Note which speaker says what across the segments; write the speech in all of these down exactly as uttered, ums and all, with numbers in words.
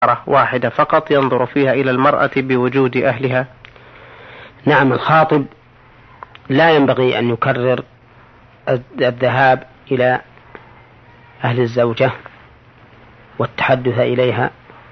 Speaker 1: واحدة فقط ينظر فيها إلى المرأة بوجود أهلها؟
Speaker 2: نعم، الخاطب لا ينبغي أن يكرر الذهاب إلى أهل الزوجة والتحدث إليها،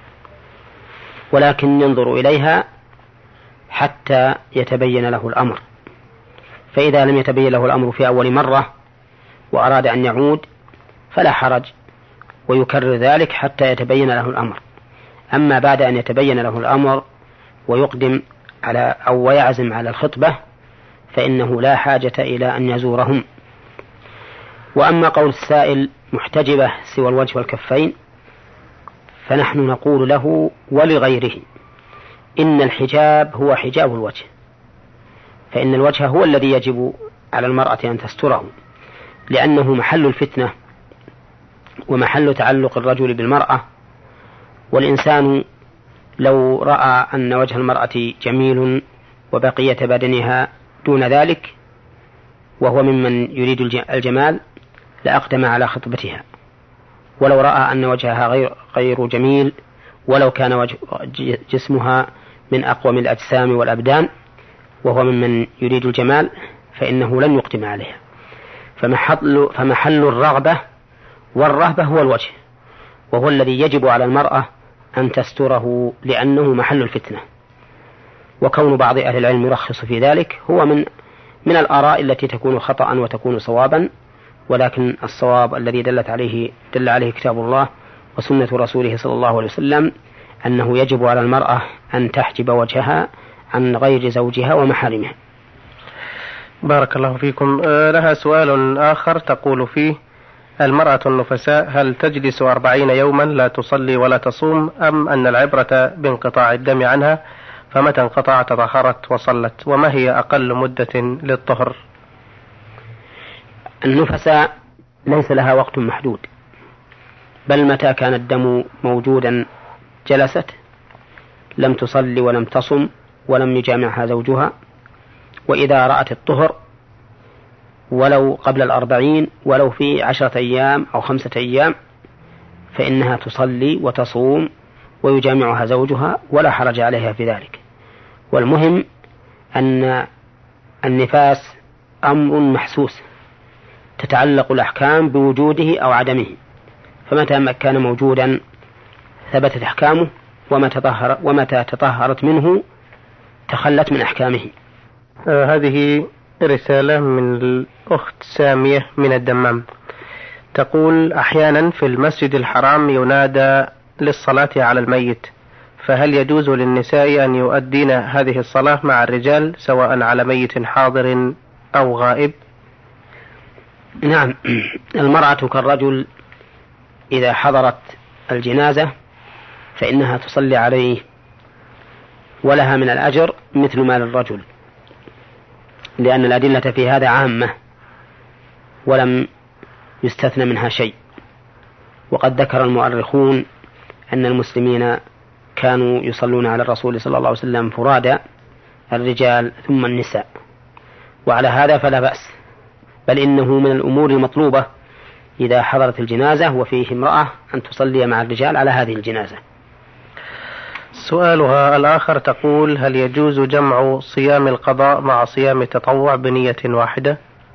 Speaker 2: ولكن ينظر إليها حتى يتبين له الأمر، فإذا لم يتبين له الأمر في أول مرة وأراد أن يعود فلا حرج ويكرر ذلك حتى يتبين له الأمر. أما بعد أن يتبين له الأمر ويقدم على أو ويعزم على الخطبة فإنه لا حاجة إلى أن يزورهم. وأما قول السائل محتجبة سوى الوجه والكفين، فنحن نقول له ولغيره إن الحجاب هو حجاب الوجه، فإن الوجه هو الذي يجب على المرأة أن تستره، لأنه محل الفتنة ومحل تعلق الرجل بالمرأة. والإنسان لو رأى أن وجه المرأة جميل وبقية بدنها دون ذلك وهو ممن يريد الجمال لأقدم على خطبتها، ولو رأى أن وجهها غير, غير جميل ولو كان وجه جسمها من أقوم الأجسام والأبدان وهو ممن يريد الجمال فإنه لن يقدم عليها. فمحل, فمحل الرغبة والرهبة هو الوجه، وهو الذي يجب على المرأة أن تستره لأنه محل الفتنة. وكون بعض أهل العلم يرخص في ذلك هو من من الآراء التي تكون خطأ وتكون صوابا، ولكن الصواب الذي دلت عليه دل عليه كتاب الله وسنة رسوله صلى الله عليه وسلم أنه يجب على المرأة أن تحجب وجهها عن غير زوجها ومحارمها.
Speaker 1: بارك الله فيكم. لها سؤال آخر تقول فيه: المرأة النفساء هل تجلس أربعين يوما لا تصلي ولا تصوم، أم أن العبرة بانقطاع الدم عنها فمتى انقطع تطهرت وصلت؟ وما هي أقل مدة للطهر؟
Speaker 2: النفساء ليس لها وقت محدود، بل متى كان الدم موجودا جلست، لم تصلي ولم تصم ولم يجامعها زوجها. وإذا رأت الطهر ولو قبل الأربعين ولو في عشرة أيام أو خمسة أيام فإنها تصلي وتصوم ويجامعها زوجها ولا حرج عليها في ذلك. والمهم أن النفاس أمر محسوس تتعلق الأحكام بوجوده أو عدمه، فمتى كان موجودا ثبتت أحكامه، ومتى تطهر ومتى تطهرت منه تخلت من أحكامه.
Speaker 1: آه هذه رسالة من الأخت سامية من الدمام، تقول: أحيانا في المسجد الحرام ينادى للصلاة على الميت، فهل يجوز للنساء أن يؤدين هذه الصلاة مع الرجال سواء على ميت حاضر أو غائب؟
Speaker 2: نعم، المرأة كالرجل إذا حضرت الجنازة فإنها تصلي عليه ولها من الأجر مثل ما للرجل، لأن الأدلة في هذا عامة ولم يستثنى منها شيء. وقد ذكر المؤرخون أن المسلمين كانوا يصلون على الرسول صلى الله عليه وسلم فرادى، الرجال ثم النساء، وعلى هذا فلا بأس، بل إنه من الأمور المطلوبة إذا حضرت الجنازة وفيه امرأة أن تصلي مع الرجال على هذه الجنازة.
Speaker 1: سؤالها الآخر تقول: هل يجوز جمع صيام القضاء مع صيام التطوع بنية واحدة؟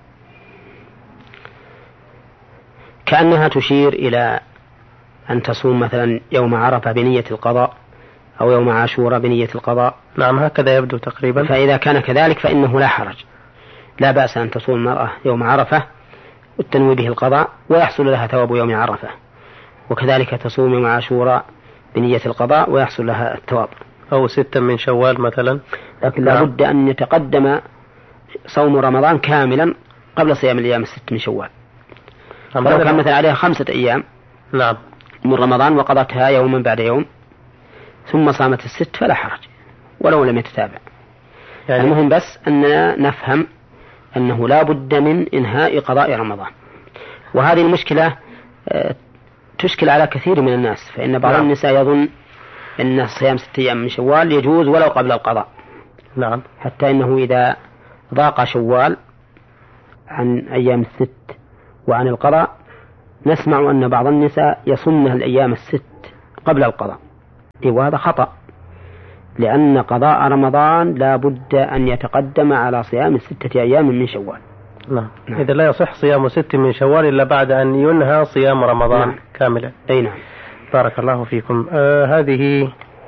Speaker 2: كأنها تشير إلى أن تصوم مثلا يوم عرفة بنية القضاء أو يوم عاشوراء بنية القضاء.
Speaker 1: نعم، هكذا يبدو تقريبا.
Speaker 2: فإذا كان كذلك فإنه لا حرج، لا بأس أن تصوم المرأة يوم عرفة والتنوي به القضاء ويحصل لها ثواب يوم عرفة، وكذلك تصوم يوم عاشوراء بنية القضاء ويحصل لها الثواب.
Speaker 1: أو ستة من شوال مثلا.
Speaker 2: لكن لا بد أن يتقدم صوم رمضان كاملا قبل صيام الأيام الست من شوال. لو كان مثلا عليها خمسة أيام
Speaker 1: نعم
Speaker 2: من رمضان وقضتها يوما بعد يوم ثم صامت الست فلا حرج ولو لم يتتابع. يعني المهم بس أننا نفهم أنه لا بد من إنهاء قضاء رمضان، وهذه المشكلة تشكل على كثير من الناس، فإن بعض نعم. النساء يظن أن صيام ستة أيام من شوال يجوز ولو قبل القضاء.
Speaker 1: نعم.
Speaker 2: حتى إنه إذا ضاق شوال عن أيام الست وعن القضاء نسمع أن بعض النساء يصمن الأيام الست قبل القضاء. وهذا خطأ، لأن قضاء رمضان لا بد أن يتقدم على صيام ستة أيام من شوال.
Speaker 1: نعم. نعم. إذا لا يصح صيام ست من شوال إلا بعد أن ينهى صيام رمضان. نعم. كاملا.
Speaker 2: أي نعم.
Speaker 1: بارك الله فيكم. آه هذه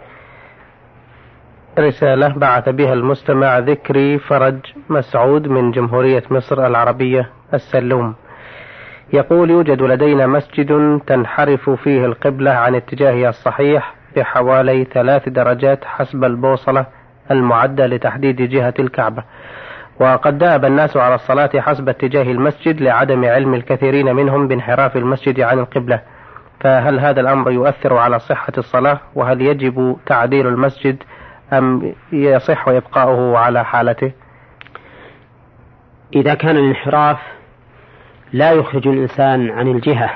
Speaker 1: رسالة بعث بها المستمع ذكري فرج مسعود من جمهورية مصر العربية السلوم. يقول: يوجد لدينا مسجد تنحرف فيه القبلة عن اتجاهها الصحيح بحوالي ثلاث درجات حسب البوصلة المعدة لتحديد جهة الكعبة، وقد دأب الناس على الصلاة حسب اتجاه المسجد لعدم علم الكثيرين منهم بانحراف المسجد عن القبلة، فهل هذا الأمر يؤثر على صحة الصلاة؟ وهل يجب تعديل المسجد أم يصح إبقاؤه على حالته؟
Speaker 2: إذا كان الانحراف لا يخرج الإنسان عن الجهة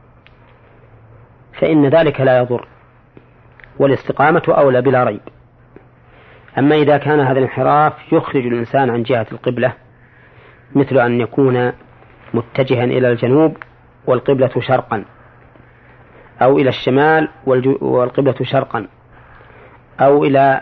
Speaker 2: فإن ذلك لا يضر، والاستقامة أولى بلا ريب. أما إذا كان هذا الانحراف يخرج الإنسان عن جهة القبلة، مثل أن يكون متجها إلى الجنوب والقبلة شرقا، أو إلى الشمال والقبلة شرقا، أو إلى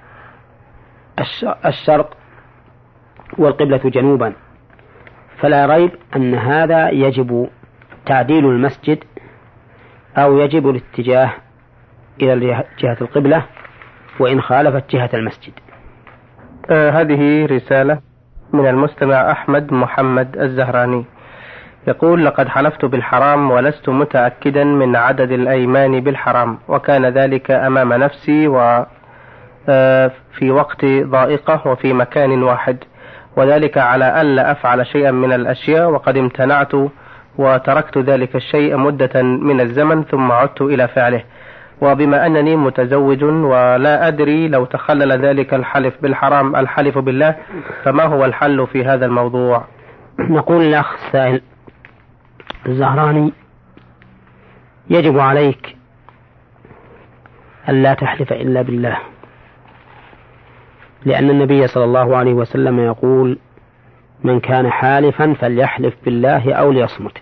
Speaker 2: الشرق والقبلة جنوبا، فلا ريب أن هذا يجب تعديل المسجد أو يجب الاتجاه إلى جهة القبلة وإن خالفت جهة المسجد.
Speaker 1: آه هذه رسالة من المستمع أحمد محمد الزهراني. يقول: لقد حلفت بالحرام ولست متأكدا من عدد الأيمان بالحرام، وكان ذلك أمام نفسي وفي وقت ضائقة وفي مكان واحد، وذلك على ألا أفعل شيئا من الأشياء، وقد امتنعت وتركت ذلك الشيء مدة من الزمن ثم عدت إلى فعله، وبما أنني متزوج ولا أدري لو تخلل ذلك الحلف بالحرام الحلف بالله، فما هو الحل في هذا الموضوع؟
Speaker 2: نقول الأخ السائل الزهراني: يجب عليك ألا تحلف إلا بالله، لأن النبي صلى الله عليه وسلم يقول: من كان حالفا فليحلف بالله أو ليصمت.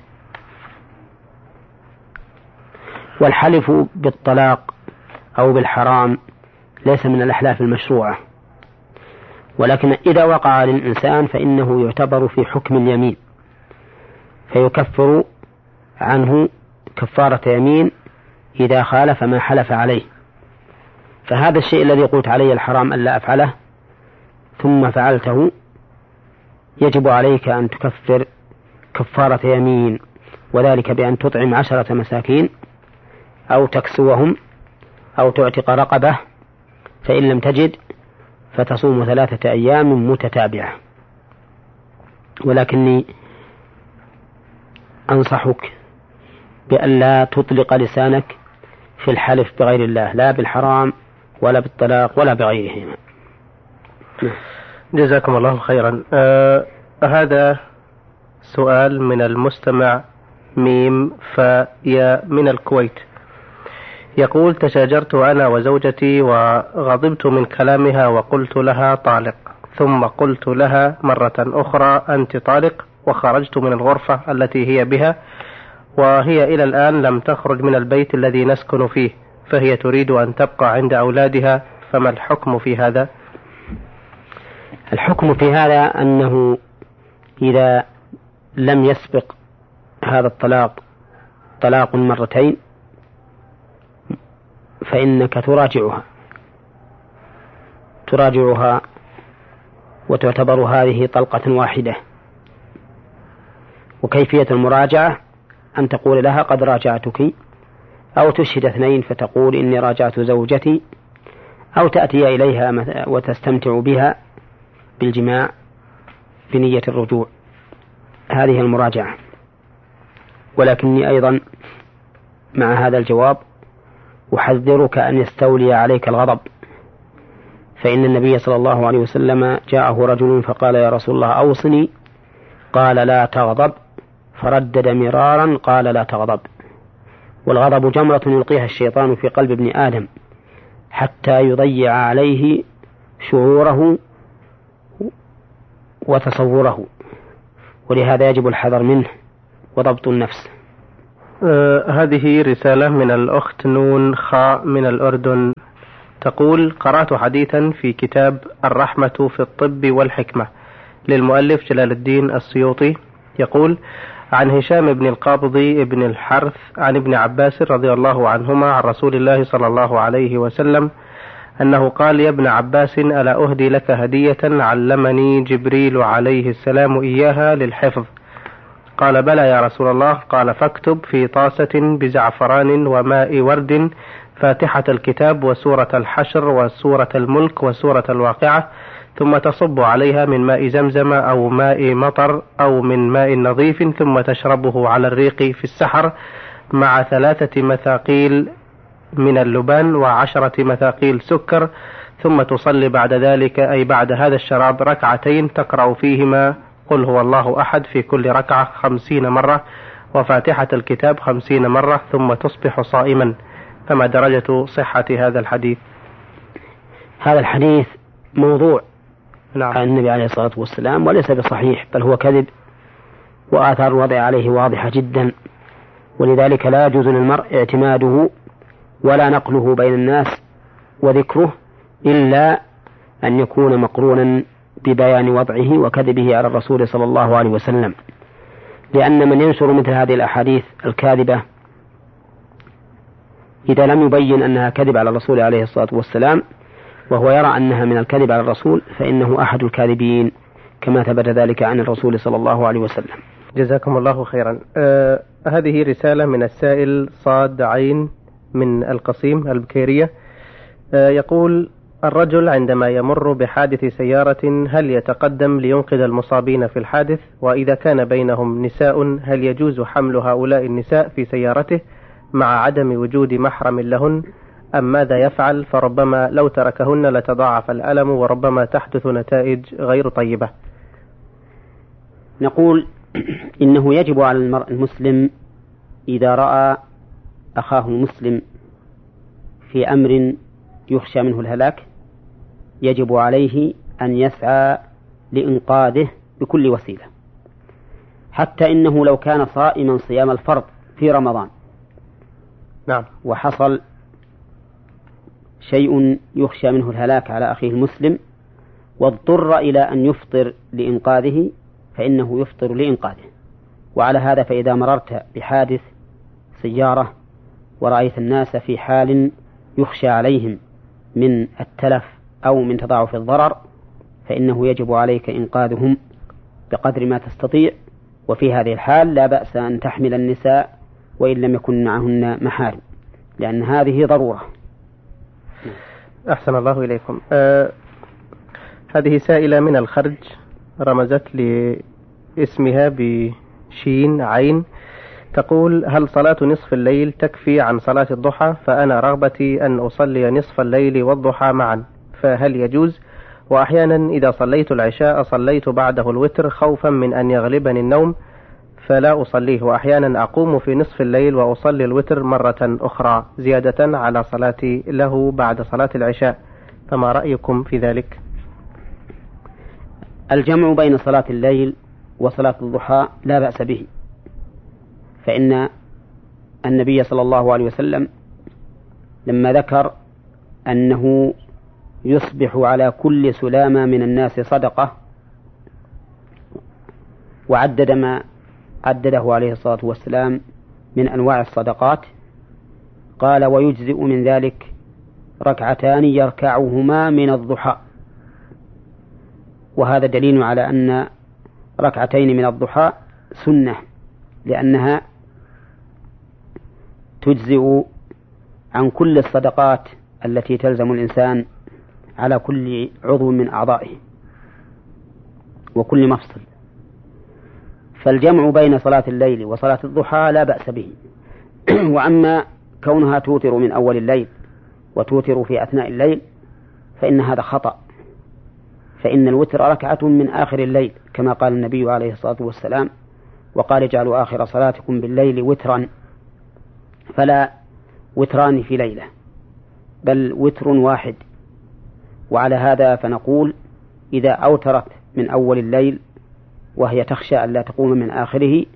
Speaker 2: والحلف بالطلاق أو بالحرام ليس من الأحلاف المشروعة، ولكن إذا وقع للإنسان فإنه يعتبر في حكم اليمين، فيكفر عنه كفارة يمين إذا خالف ما حلف عليه. فهذا الشيء الذي قلت عليه الحرام ألا أفعله ثم فعلته يجب عليك أن تكفر كفارة يمين، وذلك بأن تطعم عشرة مساكين أو تكسوهم أو تعتق رقبة، فإن لم تجد فتصوم ثلاثة أيام متتابعة. ولكني أنصحك بأن لا تطلق لسانك في الحلف بغير الله، لا بالحرام ولا بالطلاق ولا بغيرهما.
Speaker 1: جزاكم الله خيرا. آه هذا سؤال من المستمع ميم فيا من الكويت. يقول: تشاجرت أنا وزوجتي وغضبت من كلامها وقلت لها طالق، ثم قلت لها مرة أخرى أنت طالق، وخرجت من الغرفة التي هي بها، وهي إلى الآن لم تخرج من البيت الذي نسكن فيه، فهي تريد أن تبقى عند أولادها، فما الحكم في هذا؟
Speaker 2: الحكم في هذا أنه إذا لم يسبق هذا الطلاق طلاق مرتين فإنك تراجعها تراجعها وتعتبر هذه طلقة واحدة. وكيفية المراجعة أن تقول لها قد راجعتك، أو تشهد اثنين فتقول إني راجعت زوجتي، أو تأتي إليها وتستمتع بها بالجماع بنية الرجوع. هذه المراجعة. ولكني أيضا مع هذا الجواب أحذرك أن يستولي عليك الغضب، فإن النبي صلى الله عليه وسلم جاءه رجل فقال: يا رسول الله أوصني، قال: لا تغضب، فردد مرارا قال: لا تغضب. والغضب جمرة يلقيها الشيطان في قلب ابن آدم حتى يضيع عليه شعوره وتصوره، ولهذا يجب الحذر منه وضبط النفس.
Speaker 1: آه هذه رسالة من الأخت نون خاء من الأردن، تقول: قرأت حديثا في كتاب الرحمة في الطب والحكمة للمؤلف جلال الدين السيوطي، يقول: عن هشام بن القابضي بن الحرث عن ابن عباس رضي الله عنهما عن رسول الله صلى الله عليه وسلم أنه قال: يا ابن عباس، ألا أهدي لك هدية علمني جبريل عليه السلام إياها للحفظ؟ قال: بلى يا رسول الله. قال: فاكتب في طاسة بزعفران وماء ورد فاتحة الكتاب وسورة الحشر وسورة الملك وسورة الواقعة، ثم تصب عليها من ماء زمزم أو ماء مطر أو من ماء نظيف، ثم تشربه على الريق في السحر مع ثلاثة مثاقيل من اللبان وعشرة مثاقيل سكر، ثم تصلي بعد ذلك أي بعد هذا الشراب ركعتين تقرأ فيهما قل هو الله أحد في كل ركعة خمسين مرة وفاتحة الكتاب خمسين مرة، ثم تصبح صائما. فما درجة صحة هذا الحديث؟
Speaker 2: هذا الحديث موضوع
Speaker 1: نعم.
Speaker 2: عن النبي عليه الصلاة والسلام، وليس بصحيح، بل هو كذب، وآثار الوضع عليه واضحة جدا، ولذلك لا يجوز للمرء اعتماده ولا نقله بين الناس وذكره إلا أن يكون مقرونا ببيان وضعه وكذبه على الرسول صلى الله عليه وسلم، لأن من ينشر مثل هذه الأحاديث الكاذبة إذا لم يبين أنها كذب على الرسول عليه الصلاة والسلام وهو يرى أنها من الكذب على الرسول فإنه أحد الكاذبين، كما ثبت ذلك عن الرسول صلى الله عليه وسلم.
Speaker 1: جزاكم الله خيرا. آه هذه رسالة من السائل صاد عين من القصيم البكيرية، آه يقول: الرجل عندما يمر بحادث سيارة هل يتقدم لينقذ المصابين في الحادث؟ وإذا كان بينهم نساء هل يجوز حمل هؤلاء النساء في سيارته مع عدم وجود محرم لهن، أم ماذا يفعل؟ فربما لو تركهن لتضاعف الألم وربما تحدث نتائج غير طيبة.
Speaker 2: نقول إنه يجب على المرء المسلم إذا رأى أخاه المسلم في أمر يخشى منه الهلاك يجب عليه أن يسعى لإنقاذه بكل وسيلة، حتى إنه لو كان صائما صيام الفرض في رمضان
Speaker 1: نعم
Speaker 2: وحصل شيء يخشى منه الهلاك على أخيه المسلم واضطر إلى أن يفطر لإنقاذه فإنه يفطر لإنقاذه. وعلى هذا فإذا مررت بحادث سيارة ورأيت الناس في حال يخشى عليهم من التلف أو من تضاعف الضرر فإنه يجب عليك إنقاذهم بقدر ما تستطيع، وفي هذه الحال لا بأس أن تحمل النساء وإن لم يكن معهن محارم، لأن هذه ضرورة.
Speaker 1: أحسن الله إليكم. آه هذه سائلة من الخرج رمزت لاسمها بشين عين، تقول: هل صلاة نصف الليل تكفي عن صلاة الضحى؟ فأنا رغبتي أن أصلي نصف الليل والضحى معا، فهل يجوز؟ وأحيانا إذا صليت العشاء صليت بعده الوتر خوفا من أن يغلبني النوم فلا أصليه، وأحيانا أقوم في نصف الليل وأصلي الوتر مرة أخرى زيادة على صلاتي له بعد صلاة العشاء، فما رأيكم في ذلك؟
Speaker 2: الجمع بين صلاة الليل وصلاة الضحى لا بأس به، فإن النبي صلى الله عليه وسلم لما ذكر أنه يصبح على كل سلامة من الناس صدقة وعدد ما عدده عليه الصلاة والسلام من أنواع الصدقات، قال: ويجزئ من ذلك ركعتان يركعهما من الضحى. وهذا دليل على أن ركعتين من الضحى سنة، لأنها تجزئ عن كل الصدقات التي تلزم الإنسان على كل عضو من أعضائه وكل مفصل. فالجمع بين صلاة الليل وصلاة الضحى لا بأس به. وأما كونها توتر من أول الليل وتوتر في أثناء الليل فإن هذا خطأ، فإن الوتر ركعة من آخر الليل كما قال النبي عليه الصلاة والسلام: وقال: اجعلوا آخر صلاتكم بالليل وترا، فلا وتران في ليلة بل وتر واحد. وعلى هذا فنقول إذا أوترت من أول الليل وهي تخشى أن لا تقوم من آخره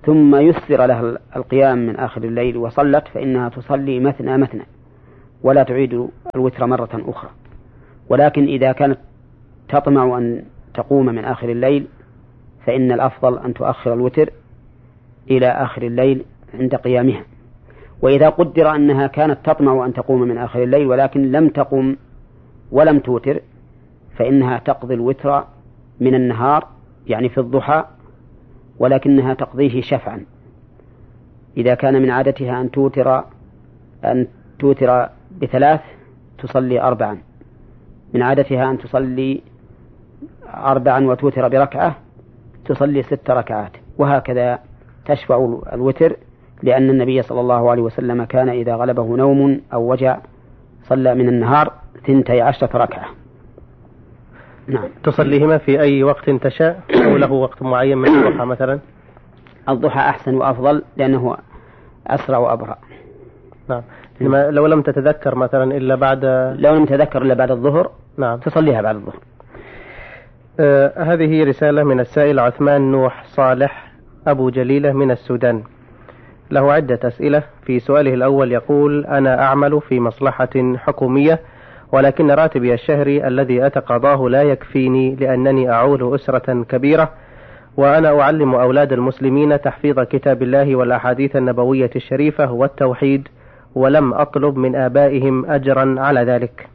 Speaker 2: ثم يسر لها القيام من آخر الليل وصلت فإنها تصلي مثنى مثنى ولا تعيد الوتر مرة أخرى. ولكن إذا كانت تطمع أن تقوم من آخر الليل فإن الأفضل أن تؤخر الوتر إلى آخر الليل عند قيامها. وإذا قدر أنها كانت تطمع أن تقوم من آخر الليل ولكن لم تقم ولم توتر فإنها تقضي الوتر من النهار يعني في الضحى، ولكنها تقضيه شفعا. إذا كان من عادتها أن توتر أن توتر بثلاث تصلي أربعا، من عادتها أن تصلي أربعا وتوتر بركعة تصلي ست ركعات، وهكذا تشفع الوتر، لأن النبي صلى الله عليه وسلم كان إذا غلبه نوم أو وجع صلى من النهار ثنتي عشرة ركعة.
Speaker 1: نعم. تصليهما في أي وقت تشاء أو له وقت معين من الضحى مثلا؟
Speaker 2: الضحى أحسن وأفضل لأنه أسرع وأبرأ.
Speaker 1: نعم. لو لم تتذكر مثلا إلا بعد
Speaker 2: لو لم تتذكر إلا بعد الظهر
Speaker 1: نعم
Speaker 2: تصليها بعد الظهر.
Speaker 1: آه هذه رسالة من السائل عثمان نوح صالح أبو جليلة من السودان، له عدة أسئلة. في سؤاله الأول يقول: أنا أعمل في مصلحة حكومية ولكن راتبي الشهري الذي أتقاضاه لا يكفيني لأنني أعول أسرة كبيرة، وأنا أعلم أولاد المسلمين تحفيظ كتاب الله والأحاديث النبوية الشريفة والتوحيد، ولم أطلب من آبائهم أجرا على ذلك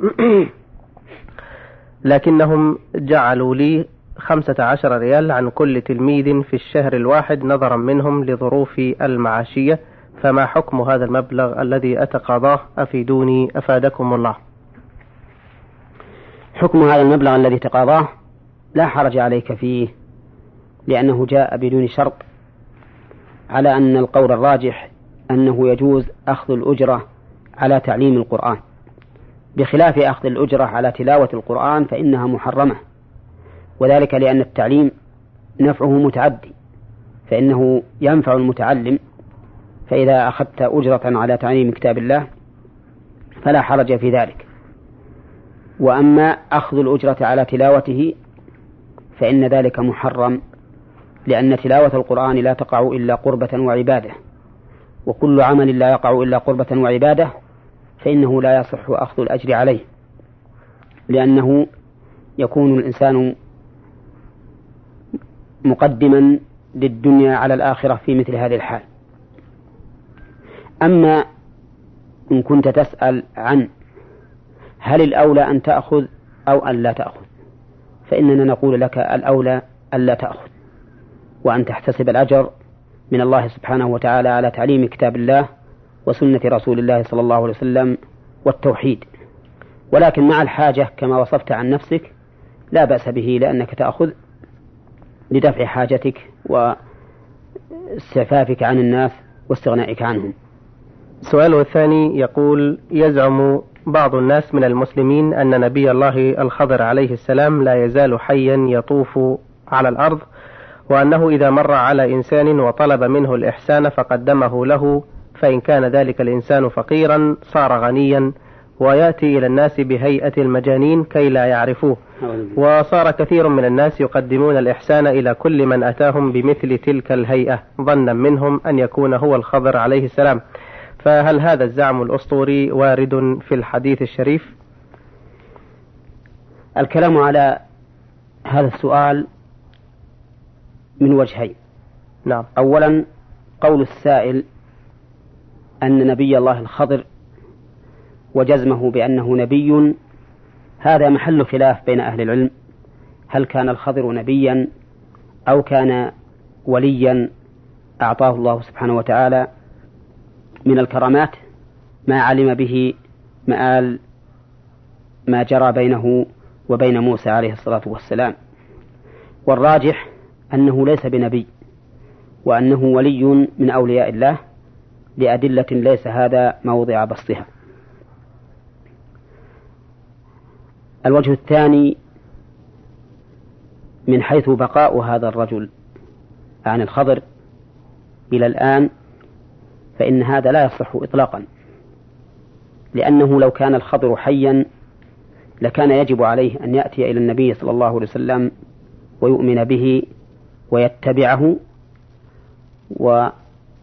Speaker 1: لكنهم جعلوا لي خمسة عشر ريال عن كل تلميذ في الشهر الواحد نظرا منهم لظروفي المعاشية، فما حكم هذا المبلغ الذي أتقاضاه؟ أفيدوني أفادكم الله.
Speaker 2: حكم هذا المبلغ الذي تقاضاه لا حرج عليك فيه، لأنه جاء بدون شرط، على أن القول الراجح أنه يجوز أخذ الأجرة على تعليم القرآن، بخلاف أخذ الأجرة على تلاوة القرآن فإنها محرمة، وذلك لأن التعليم نفعه متعدي، فإنه ينفع المتعلم، فإذا أخذت أجرة على تعليم كتاب الله فلا حرج في ذلك. وأما أخذ الأجرة على تلاوته فإن ذلك محرم، لأن تلاوة القرآن لا تقع إلا قربة وعبادة، وكل عمل لا يقع إلا قربة وعبادة فإنه لا يصح أخذ الأجر عليه، لأنه يكون الإنسان مقدما للدنيا على الآخرة في مثل هذه الحال. أما إن كنت تسأل عن هل الأولى أن تأخذ أو أن لا تأخذ، فإننا نقول لك الأولى أن لا تأخذ، وأن تحتسب الأجر من الله سبحانه وتعالى على تعليم كتاب الله وسنة رسول الله صلى الله عليه وسلم والتوحيد. ولكن مع الحاجة كما وصفت عن نفسك لا بأس به، لأنك تأخذ لدفع حاجتك واستعفافك عن الناس واستغنائك عنهم.
Speaker 1: سؤاله الثاني يقول: يزعم بعض الناس من المسلمين أن نبي الله الخضر عليه السلام لا يزال حيا يطوف على الأرض، وأنه إذا مر على إنسان وطلب منه الإحسان فقدمه له، فإن كان ذلك الإنسان فقيرا صار غنيا، ويأتي إلى الناس بهيئة المجانين كي لا يعرفوه، وصار كثير من الناس يقدمون الإحسان إلى كل من أتاهم بمثل تلك الهيئة ظنا منهم أن يكون هو الخضر عليه السلام، فهل هذا الزعم الأسطوري وارد في الحديث الشريف؟
Speaker 2: الكلام على هذا السؤال من وجهين.
Speaker 1: نعم.
Speaker 2: أولا، قول السائل أن نبي الله الخضر وجزمه بأنه نبي، هذا محل خلاف بين أهل العلم، هل كان الخضر نبيا أو كان وليا أعطاه الله سبحانه وتعالى من الكرامات ما علم به مآل ما جرى بينه وبين موسى عليه الصلاة والسلام. والراجح أنه ليس بنبي، وأنه ولي من أولياء الله لأدلة ليس هذا موضع بسطها. الوجه الثاني من حيث بقاء هذا الرجل عن الخضر إلى الآن، فإن هذا لا يصح إطلاقا، لأنه لو كان الخضر حيا لكان يجب عليه أن يأتي إلى النبي صلى الله عليه وسلم ويؤمن به ويتبعه، ولو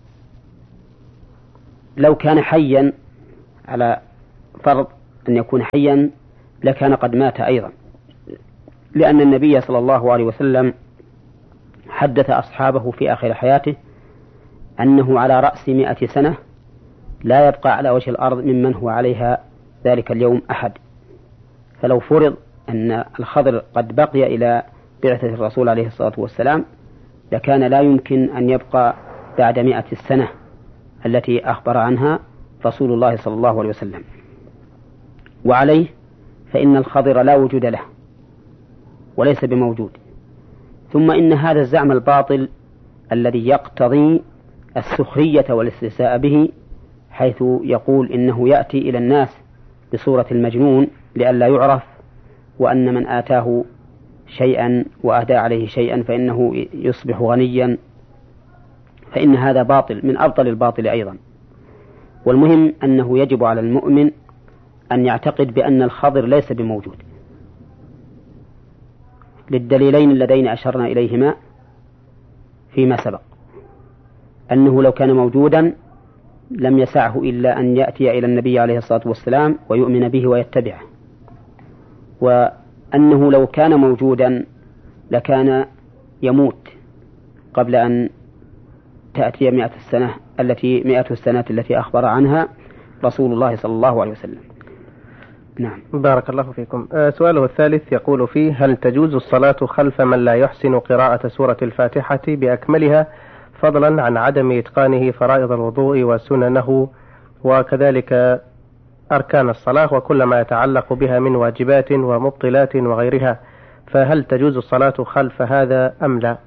Speaker 2: كان حيا على فرض أن يكون حيا لكان قد مات أيضا، لأن النبي صلى الله عليه وسلم حدث أصحابه في آخر حياته أنه على رأس مئة سنة لا يبقى على وجه الأرض ممن هو عليها ذلك اليوم أحد. فلو فرض أن الخضر قد بقي إلى بعثة الرسول عليه الصلاة والسلام لكان لا يمكن أن يبقى بعد مئة السنة التي أخبر عنها رسول الله صلى الله عليه وسلم. وعليه فإن الخضر لا وجود له وليس بموجود. ثم إن هذا الزعم الباطل الذي يقتضي السخرية والاستهزاء به، حيث يقول إنه يأتي إلى الناس بصورة المجنون لئلا يعرف، وأن من آتاه شيئا وأهدى عليه شيئا فإنه يصبح غنيا، فإن هذا باطل من أبطل الباطل أيضا. والمهم أنه يجب على المؤمن أن يعتقد بأن الخضر ليس بموجود للدليلين اللذين أشرنا إليهما فيما سبق، أنه لو كان موجودا لم يسعه إلا أن يأتي إلى النبي عليه الصلاة والسلام ويؤمن به ويتبعه، وأنه لو كان موجودا لكان يموت قبل أن تأتي مئة السنة التي مئة السنة التي أخبر عنها رسول الله صلى الله عليه وسلم. نعم.
Speaker 1: بارك الله فيكم. آه سؤاله الثالث يقول فيه: هل تجوز الصلاة خلف من لا يحسن قراءة سورة الفاتحة بأكملها، فضلا عن عدم إتقانه فرائض الوضوء وسننه وكذلك أركان الصلاة وكل ما يتعلق بها من واجبات ومبطلات وغيرها، فهل تجوز الصلاة خلف هذا أم لا؟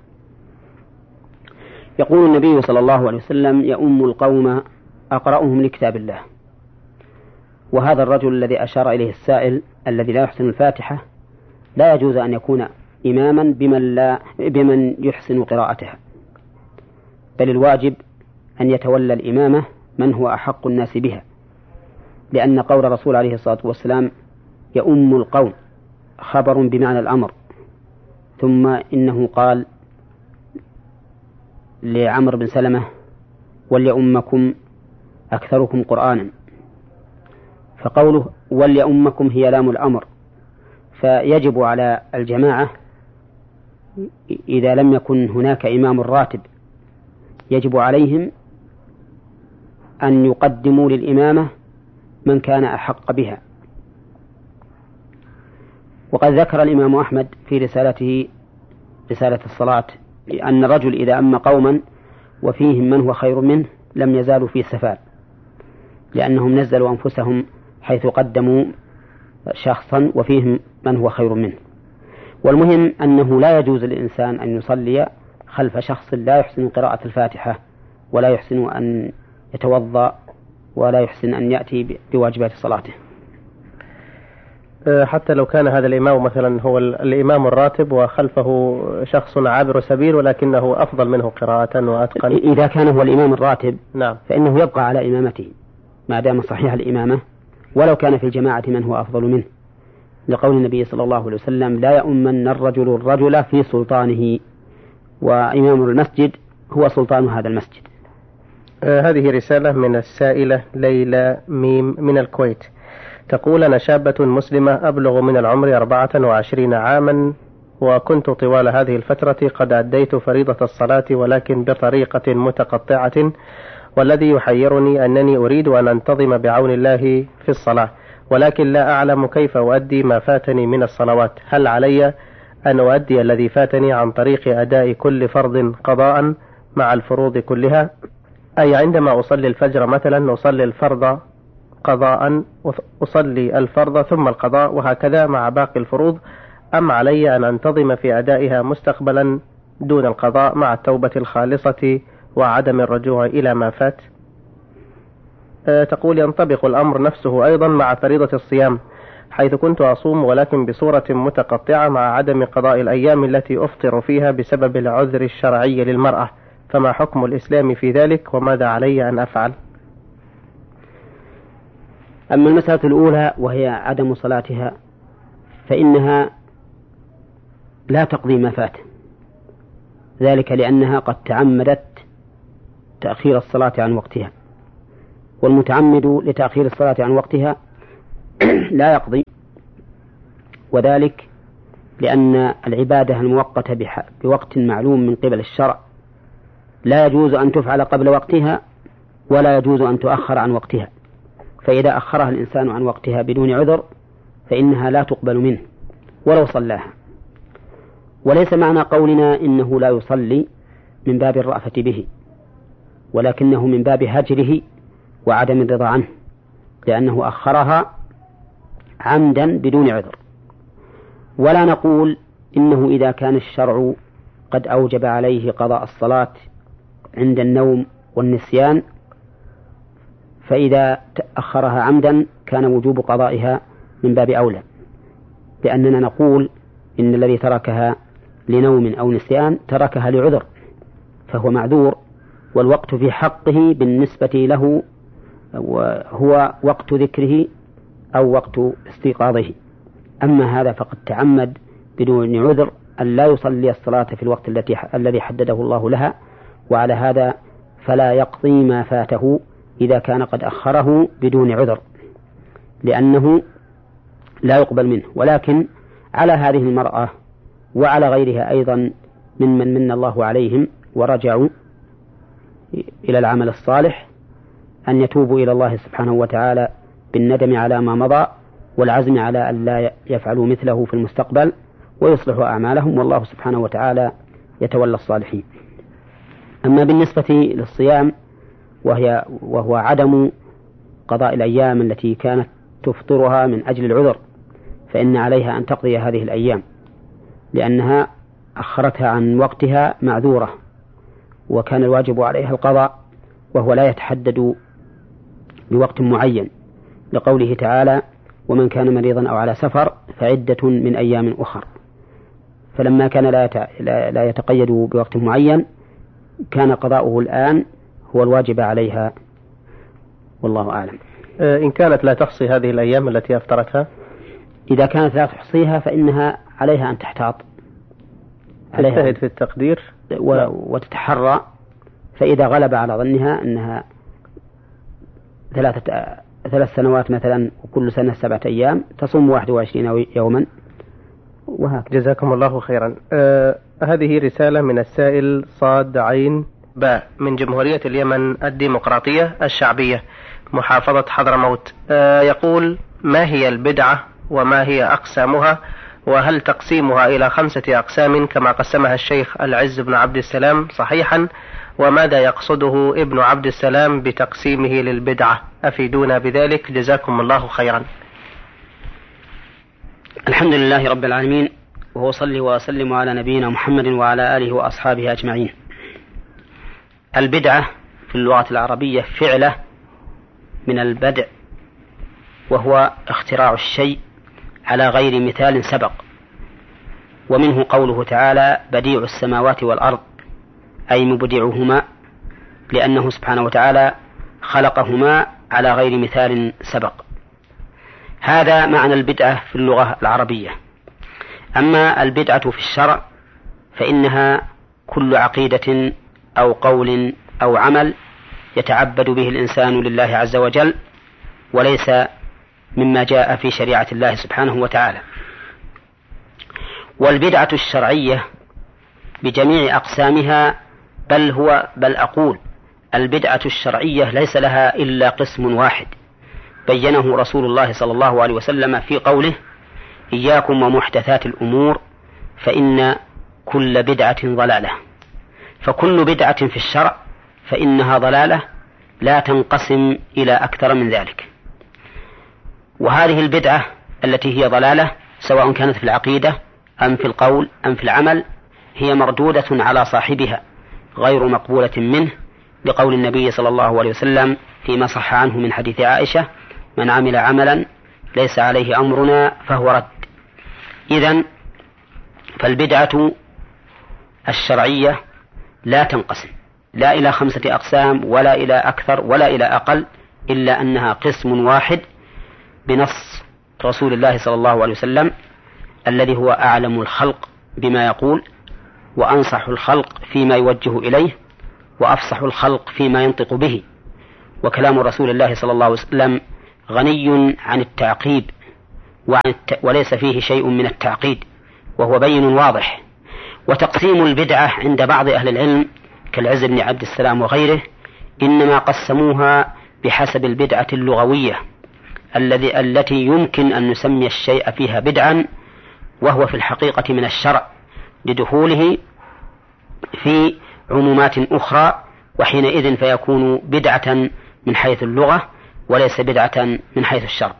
Speaker 2: يقول النبي صلى الله عليه وسلم: يؤم القوم أقرأهم لكتاب الله. وهذا الرجل الذي أشار إليه السائل الذي لا يحسن الفاتحة لا يجوز أن يكون إماما بمن, لا بمن يحسن قراءتها، بل الواجب أن يتولى الإمامة من هو أحق الناس بها، لأن قول الرسول عليه الصلاة والسلام يؤم القوم خبر بمعنى الأمر. ثم إنه قال لعمر بن سلمة: وليؤمكم أكثركم قرآنا، فقوله وليؤمكم هي لام الأمر، فيجب على الجماعة إذا لم يكن هناك إمام راتب يجب عليهم أن يقدموا للإمامة من كان أحق بها. وقد ذكر الإمام أحمد في رسالته رسالة الصلاة أن الرجل إذا أم قوما وفيهم من هو خير منه لم يزالوا في سفال، لأنهم نزلوا أنفسهم حيث قدموا شخصا وفيهم من هو خير منه. والمهم أنه لا يجوز للإنسان أن يصلي خلف شخص لا يحسن قراءة الفاتحة ولا يحسن أن يتوضأ ولا يحسن أن يأتي بواجبات صلاته،
Speaker 1: حتى لو كان هذا الإمام مثلا هو الإمام الراتب وخلفه شخص عابر سبيل ولكنه أفضل منه قراءة وأتقن.
Speaker 2: إذا كان هو الإمام الراتب
Speaker 1: نعم.
Speaker 2: فإنه يبقى على إمامته ما دام صحيح الإمامة، ولو كان في الجماعة من هو أفضل منه، لقول النبي صلى الله عليه وسلم: لا يؤمن الرجل الرجل في سلطانه، وإمام المسجد هو سلطان هذا المسجد.
Speaker 1: آه هذه رسالة من السائلة ليلى ميم من الكويت، تقول: أنا شابة مسلمة أبلغ من العمر أربعة وعشرين عاما، وكنت طوال هذه الفترة قد أديت فريضة الصلاة ولكن بطريقة متقطعة، والذي يحيرني أنني أريد أن أنتظم بعون الله في الصلاة، ولكن لا أعلم كيف أؤدي ما فاتني من الصلوات. هل علي أن أؤدي الذي فاتني عن طريق أداء كل فرض قضاء مع الفروض كلها، أي عندما أصلي الفجر مثلا أصلي الفرض قضاء أصلي الفرض ثم القضاء وهكذا مع باقي الفروض، أم علي أن أنتظم في أدائها مستقبلا دون القضاء مع التوبة الخالصة وعدم الرجوع إلى ما فات؟ أه تقول: ينطبق الأمر نفسه أيضا مع فريضة الصيام، حيث كنت أصوم ولكن بصورة متقطعة مع عدم قضاء الأيام التي أفطر فيها بسبب العذر الشرعي للمرأة، فما حكم الإسلام في ذلك وماذا علي أن أفعل؟
Speaker 2: أما المسألة الأولى وهي عدم صلاتها فإنها لا تقضي ما فات، ذلك لأنها قد تعمدت تأخير الصلاة عن وقتها، والمتعمد لتأخير الصلاة عن وقتها لا يقضي، وذلك لأن العبادة المؤقتة بوقت معلوم من قبل الشرع لا يجوز أن تفعل قبل وقتها ولا يجوز أن تؤخر عن وقتها، فإذا أخرها الإنسان عن وقتها بدون عذر فإنها لا تقبل منه ولو صلاها. وليس معنى قولنا إنه لا يصلي من باب الرأفة به، ولكنه من باب هجره وعدم الرضا عنه، لأنه أخرها عمدا بدون عذر. ولا نقول إنه إذا كان الشرع قد أوجب عليه قضاء الصلاة عند النوم والنسيان فإذا أخرها عمدا كان وجوب قضائها من باب أولى، لأننا نقول إن الذي تركها لنوم أو نسيان تركها لعذر فهو معذور، والوقت في حقه بالنسبة له هو وقت ذكره أو وقت استيقاظه. أما هذا فقد تعمد بدون عذر أن لا يصلي الصلاة في الوقت التي الذي حدده الله لها، وعلى هذا فلا يقضي ما فاته إذا كان قد أخره بدون عذر، لأنه لا يقبل منه. ولكن على هذه المرأة وعلى غيرها أيضا ممن من الله عليهم ورجعوا إلى العمل الصالح أن يتوبوا إلى الله سبحانه وتعالى بالندم على ما مضى والعزم على أن لا يفعلوا مثله في المستقبل ويصلحوا أعمالهم، والله سبحانه وتعالى يتولى الصالحين. أما بالنسبة للصيام وهي وهو عدم قضاء الأيام التي كانت تفطرها من أجل العذر، فإن عليها أن تقضي هذه الأيام لأنها أخرتها عن وقتها معذورة، وكان الواجب عليها القضاء وهو لا يتحدد بوقت معين، لقوله تعالى: ومن كان مريضا أو على سفر فعدة من أيام أخر. فلما كان لا يتقيد بوقت معين كان قضاؤه الآن هو الواجب عليها، والله أعلم.
Speaker 1: إن كانت لا تحصي هذه الأيام التي أفطرتها،
Speaker 2: إذا كانت لا تحصيها فإنها عليها أن تحتاط،
Speaker 1: تجتهد في التقدير
Speaker 2: وتتحرى، فإذا غلب على ظنها أنها ثلاثة ثلاث سنوات مثلا وكل سنة سبعة أيام تصوم واحد وعشرين يوما وهكذا.
Speaker 1: جزاكم الله خيرا. آه هذه رسالة من السائل صاد عين باء من جمهورية اليمن الديمقراطية الشعبية محافظة حضرموت. آه يقول: ما هي البدعة وما هي أقسامها، وهل تقسيمها إلى خمسة أقسام كما قسمها الشيخ العز بن عبد السلام صحيحا؟ وماذا يقصده ابن عبد السلام بتقسيمه للبدعة؟ أفيدونا بذلك جزاكم الله خيرا.
Speaker 2: الحمد لله رب العالمين، وأصلي وأسلم على نبينا محمد وعلى آله وأصحابه أجمعين. البدعة في اللغة العربية فعلة من البدع، وهو اختراع الشيء على غير مثال سبق، ومنه قوله تعالى: بديع السماوات والأرض، أي مبدعهما، لأنه سبحانه وتعالى خلقهما على غير مثال سبق. هذا معنى البدعة في اللغة العربية. أما البدعة في الشرع فإنها كل عقيدة أو قول أو عمل يتعبد به الإنسان لله عز وجل وليس مما جاء في شريعة الله سبحانه وتعالى. والبدعة الشرعية بجميع أقسامها، بل هو بل أقول البدعة الشرعية ليس لها إلا قسم واحد بينه رسول الله صلى الله عليه وسلم في قوله: إياكم ومحدثات الأمور فإن كل بدعة ضلالة. فكل بدعة في الشرع فإنها ضلالة لا تنقسم إلى أكثر من ذلك. وهذه البدعة التي هي ضلالة سواء كانت في العقيدة أم في القول أم في العمل هي مردودة على صاحبها غير مقبولة منه، لقول النبي صلى الله عليه وسلم فيما صح عنه من حديث عائشة: من عمل عملا ليس عليه أمرنا فهو رد. إذن فالبدعة الشرعية لا تنقسم لا إلى خمسة أقسام ولا إلى أكثر ولا إلى أقل، إلا أنها قسم واحد بنص رسول الله صلى الله عليه وسلم الذي هو أعلم الخلق بما يقول وأنصح الخلق فيما يوجه إليه، وأفصح الخلق فيما ينطق به، وكلام رسول الله صلى الله عليه وسلم غني عن التعقيب وليس فيه شيء من التعقيد، وهو بين واضح. وتقسيم البدعة عند بعض أهل العلم كالعز بن عبد السلام وغيره إنما قسموها بحسب البدعة اللغوية الذي التي يمكن أن نسمي الشيء فيها بدعا وهو في الحقيقة من الشرع لدخوله في عمومات أخرى، وحينئذ فيكون بدعة من حيث اللغة وليس بدعة من حيث الشرع.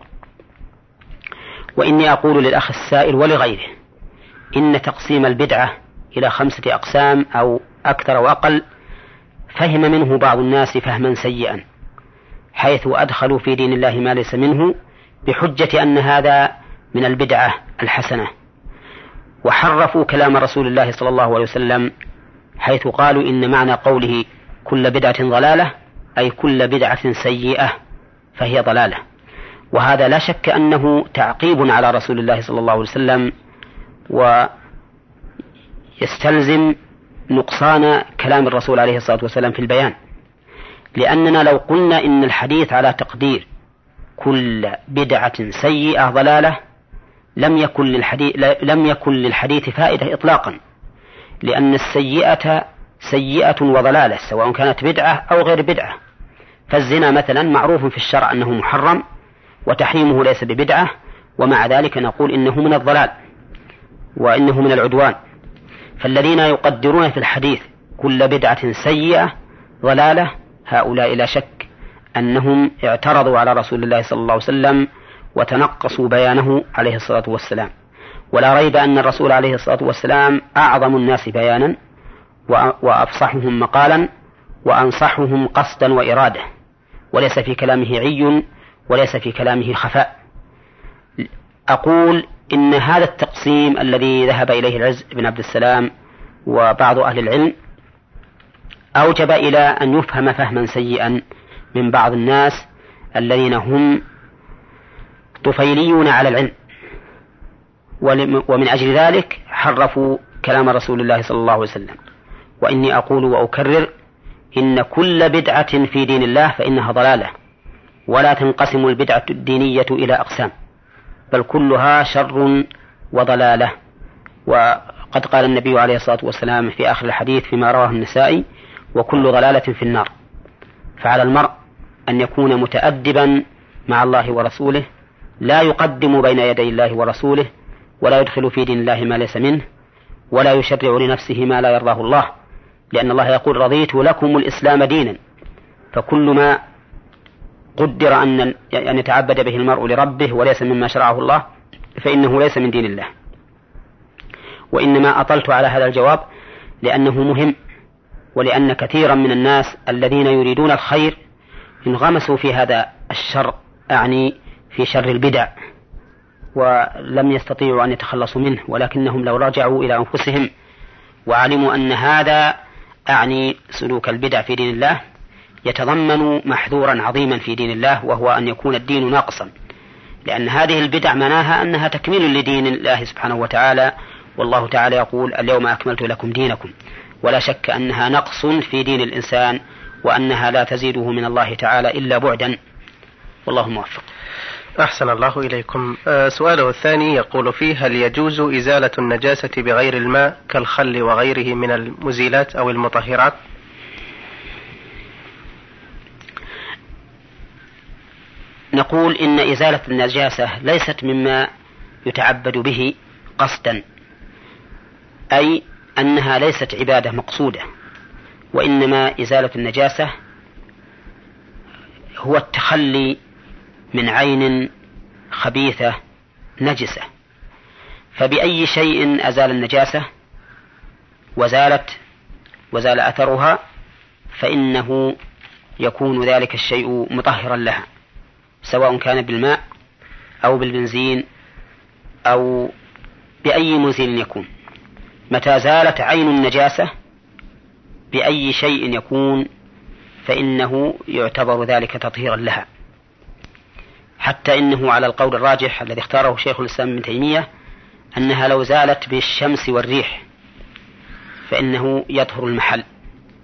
Speaker 2: وإني أقول للأخ السائل ولغيره إن تقسيم البدعة إلى خمسة أقسام أو أكثر وأقل فهم منه بعض الناس فهما سيئا، حيث أدخلوا في دين الله ما ليس منه بحجة أن هذا من البدعة الحسنة، وحرفوا كلام رسول الله صلى الله عليه وسلم حيث قالوا إن معنى قوله كل بدعة ضلالة أي كل بدعة سيئة فهي ضلالة، وهذا لا شك أنه تعقيب على رسول الله صلى الله عليه وسلم ويستلزم نقصان كلام الرسول عليه الصلاة والسلام في البيان، لأننا لو قلنا إن الحديث على تقدير كل بدعة سيئة ضلالة لم يكن للحديث, لم يكن للحديث فائدة إطلاقا، لأن السيئة سيئة وضلالة سواء كانت بدعة أو غير بدعة. فالزنا مثلا معروف في الشرع أنه محرم وتحريمه ليس ببدعة، ومع ذلك نقول إنه من الضلال وإنه من العدوان. فالذين يقدرون في الحديث كل بدعة سيئة ضلالة هؤلاء لا شك أنهم اعترضوا على رسول الله صلى الله عليه وسلم وتنقصوا بيانه عليه الصلاة والسلام، ولا ريب أن الرسول عليه الصلاة والسلام أعظم الناس بيانا وأفصحهم مقالا وأنصحهم قصدا وإرادة، وليس في كلامه عي وليس في كلامه خفاء. أقول إن هذا التقسيم الذي ذهب إليه العز بن عبد السلام وبعض أهل العلم أوجب إلى أن يفهم فهما سيئا من بعض الناس الذين هم طفيليون على العلم، ومن أجل ذلك حرفوا كلام رسول الله صلى الله عليه وسلم. وإني أقول وأكرر إن كل بدعة في دين الله فإنها ضلالة، ولا تنقسم البدعة الدينية إلى أقسام، بل كلها شر وضلالة. وقد قال النبي عليه الصلاة والسلام في آخر الحديث فيما رواه النسائي: وكل ضلالة في النار. فعلى المرء أن يكون متأدبا مع الله ورسوله، لا يقدم بين يدي الله ورسوله، ولا يدخل في دين الله ما ليس منه، ولا يشرع لنفسه ما لا يرضاه الله، لأن الله يقول: رضيت لكم الإسلام دينا. فكل ما قدر أن يتعبد به المرء لربه وليس مما شرعه الله فإنه ليس من دين الله. وإنما أطلت على هذا الجواب لأنه مهم، ولأن كثيرا من الناس الذين يريدون الخير انغمسوا في هذا الشر، أعني في شر البدع، ولم يستطيعوا أن يتخلصوا منه، ولكنهم لو رجعوا إلى أنفسهم وعلموا أن هذا أعني سلوك البدع في دين الله يتضمن محذورا عظيما في دين الله، وهو أن يكون الدين ناقصا، لأن هذه البدع معناها أنها تكميل لدين الله سبحانه وتعالى، والله تعالى يقول: اليوم أكملت لكم دينكم. ولا شك أنها نقص في دين الإنسان، وأنها لا تزيده من الله تعالى إلا بعدا، والله موفق.
Speaker 1: أحسن الله إليكم. أه سؤاله الثاني يقول فيه: هل يجوز إزالة النجاسة بغير الماء كالخل وغيره من المزيلات أو المطهرات؟
Speaker 2: نقول إن إزالة النجاسة ليست مما يتعبد به قصدا، أي أنها ليست عبادة مقصودة، وإنما إزالة النجاسة هو التخلي من عين خبيثة نجسة. فبأي شيء أزال النجاسة وزالت وزال أثرها فإنه يكون ذلك الشيء مطهرا لها، سواء كان بالماء أو بالبنزين أو بأي مزيل يكون. متى زالت عين النجاسة بأي شيء يكون فإنه يعتبر ذلك تطهيرا لها، حتى إنه على القول الراجح الذي اختاره شيخ الإسلام ابن تيمية أنها لو زالت بالشمس والريح فإنه يطهر المحل.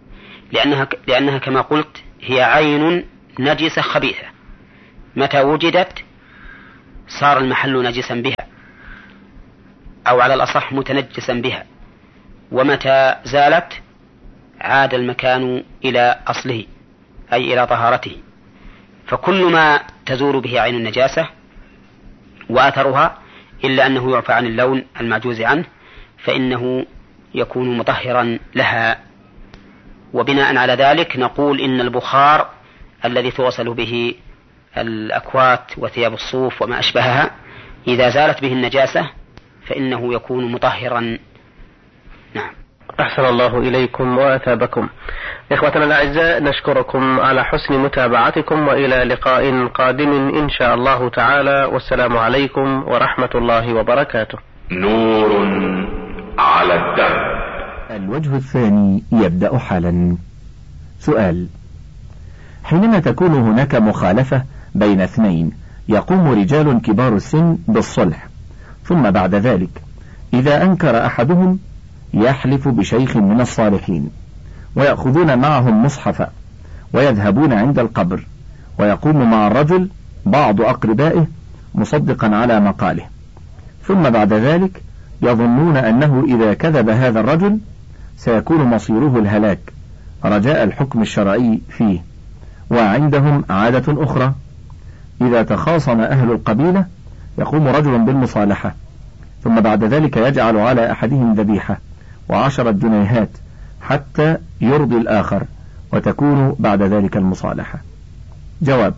Speaker 2: لأنها, لأنها كما قلت هي عين نجسة خبيثة، متى وجدت صار المحل نجسا بها، أو على الأصح متنجسا بها، ومتى زالت عاد المكان إلى أصله أي إلى طهارته. فكل ما تزول به عين النجاسة وأثرها إلا أنه يعفى عن اللون المعجوز عنه فإنه يكون مطهرا لها. وبناء على ذلك نقول إن البخار الذي توصل به الأكوات وثياب الصوف وما أشبهها إذا زالت به النجاسة فإنه يكون مطهرا. نعم.
Speaker 1: أحسن الله إليكم وأثابكم. إخوتنا الأعزاء، نشكركم على حسن متابعتكم، وإلى لقاء قادم إن شاء الله تعالى، والسلام عليكم ورحمة الله وبركاته.
Speaker 3: نور على الدرب.
Speaker 4: الوجه الثاني يبدأ حالا. سؤال: حينما تكون هناك مخالفة بين اثنين يقوم رجال كبار السن بالصلح، ثم بعد ذلك إذا أنكر أحدهم يحلف بشيخ من الصالحين، ويأخذون معهم مصحفا ويذهبون عند القبر، ويقوم مع الرجل بعض أقربائه مصدقا على مقاله، ثم بعد ذلك يظنون أنه إذا كذب هذا الرجل سيكون مصيره الهلاك رجاء الحكم الشرعي فيه. وعندهم عادة أخرى: إذا تخاصم أهل القبيلة يقوم رجل بالمصالحة، ثم بعد ذلك يجعل على أحدهم ذبيحة وعشرة جنيهات حتى يرضي الآخر، وتكون بعد ذلك المصالحة. جواب: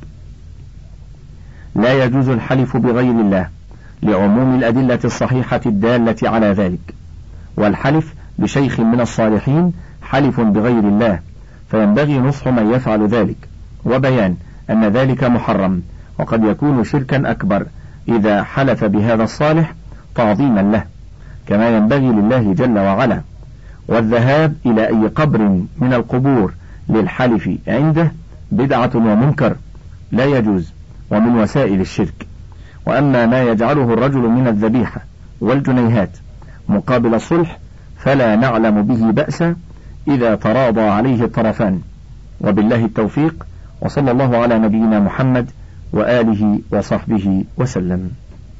Speaker 4: لا يجوز الحلف بغير الله لعموم الأدلة الصحيحة الدالة على ذلك، والحلف بشيخ من الصالحين حلف بغير الله، فينبغي نصح من يفعل ذلك وبيان أن ذلك محرم، وقد يكون شركا أكبر إذا حلف بهذا الصالح تعظيما له، كما ينبغي لله جل وعلا. والذهاب إلى أي قبر من القبور للحلف عنده بدعة ومنكر لا يجوز، ومن وسائل الشرك. وأما ما يجعله الرجل من الذبيحة والجنيهات مقابل الصلح فلا نعلم به بأسا إذا تراضى عليه الطرفان، وبالله التوفيق، وصلى الله على نبينا محمد وآله وصحبه وسلم.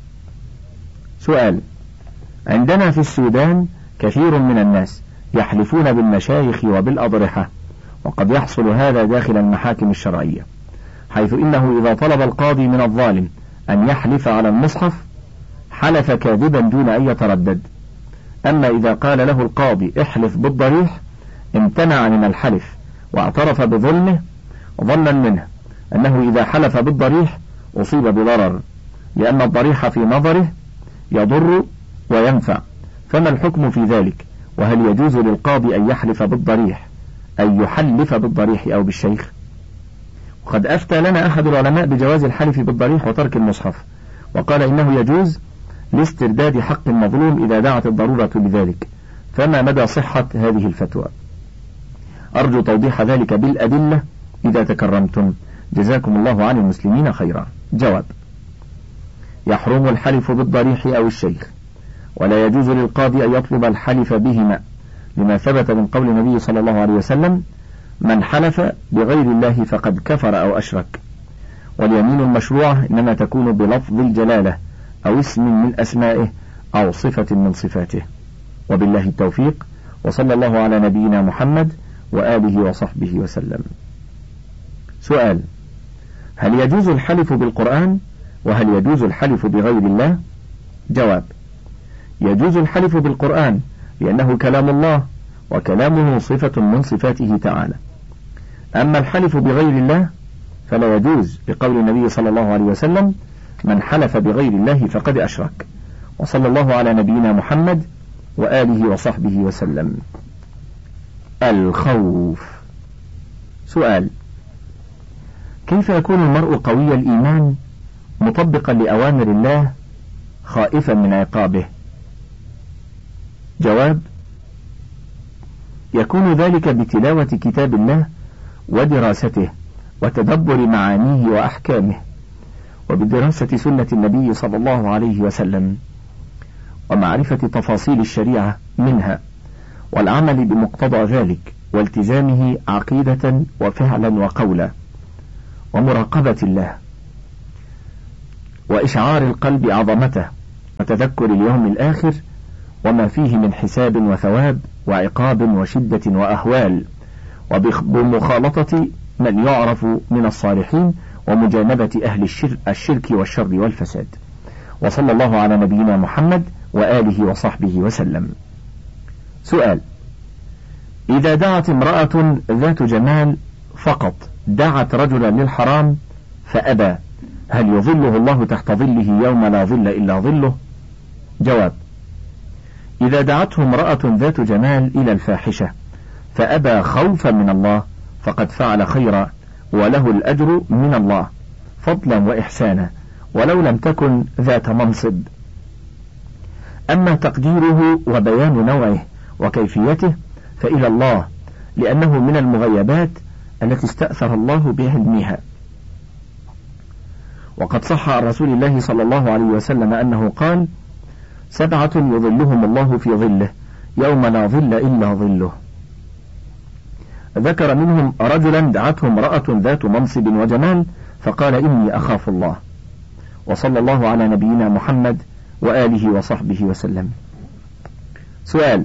Speaker 4: سؤال: عندنا في السودان كثير من الناس يحلفون بالمشايخ وبالأضرحة، وقد يحصل هذا داخل المحاكم الشرعية، حيث إنه إذا طلب القاضي من الظالم أن يحلف على المصحف حلف كاذبا دون أن يتردد، أما إذا قال له القاضي احلف بالضريح امتنع من الحلف واعترف بظلمه ظنا منه أنه إذا حلف بالضريح أصيب بضرر، لأن الضريح في نظره يضر وينفع. فما الحكم في ذلك؟ وهل يجوز للقاضي أن يحلف بالضريح أن يحلف بالضريح أو بالشيخ؟ وقد أفتى لنا أحد العلماء بجواز الحلف بالضريح وترك المصحف، وقال إنه يجوز لاسترداد حق المظلوم إذا دعت الضرورة بذلك. فما مدى صحة هذه الفتوى؟ أرجو توضيح ذلك بالأدلة إذا تكرمتم، جزاكم الله عن المسلمين خيرا. جواب: يحرم الحلف بالضريح أو الشيخ، ولا يجوز للقاضي أن يطلب الحلف بهما، لما ثبت من قول النبي صلى الله عليه وسلم: من حلف بغير الله فقد كفر أو أشرك. واليمين المشروعة إنما تكون بلفظ الجلالة أو اسم من أسمائه أو صفة من صفاته. وبالله التوفيق، وصلى الله على نبينا محمد وآله وصحبه وسلم. سؤال: هل يجوز الحلف بالقرآن؟ وهل يجوز الحلف بغير الله؟ جواب: يجوز الحلف بالقرآن لأنه كلام الله، وكلامه صفة من صفاته تعالى. أما الحلف بغير الله فلا يجوز، لقول النبي صلى الله عليه وسلم: من حلف بغير الله فقد أشرك. وصلى الله على نبينا محمد وآله وصحبه وسلم. الخوف. سؤال: كيف يكون المرء قوي الإيمان مطبقا لأوامر الله خائفا من عقابه؟ جواب: يكون ذلك بتلاوة كتاب الله ودراسته وتدبر معانيه وأحكامه، وبدراسة سنة النبي صلى الله عليه وسلم، ومعرفة تفاصيل الشريعة منها، والعمل بمقتضى ذلك، والتزامه عقيدة وفعلا وقولا، ومراقبة الله، وإشعار القلب عظمته، وتذكر اليوم الآخر وما فيه من حساب وثواب وعقاب وشدة وأهوال، وبمخالطة من يعرف من الصالحين، ومجانبة أهل الشرك والشر والفساد. وصلى الله على نبينا محمد وآله وصحبه وسلم. سؤال: إذا دعت امرأة ذات جمال فقط دعت رجلا للحرام فأبى، هل يظله الله تحت ظله يوم لا ظل إلا ظله؟ جواب: إذا دعته امرأة ذات جمال إلى الفاحشة فأبى خوفا من الله فقد فعل خيرا، وله الأجر من الله فضلا وإحسانا، ولو لم تكن ذات منصب. أما تقديره وبيان نوعه وكيفيته فإلى الله، لأنه من المغيبات التي استأثر الله بعلمها. وقد صح عن رسول الله صلى الله عليه وسلم أنه قال: سبعة يظلهم الله في ظله يوم لا ظل إلا ظله. ذكر منهم رجلا دعته امرأة ذات منصب وجمال فقال: إني أخاف الله. وصلى الله على نبينا محمد وآله وصحبه وسلم. سؤال: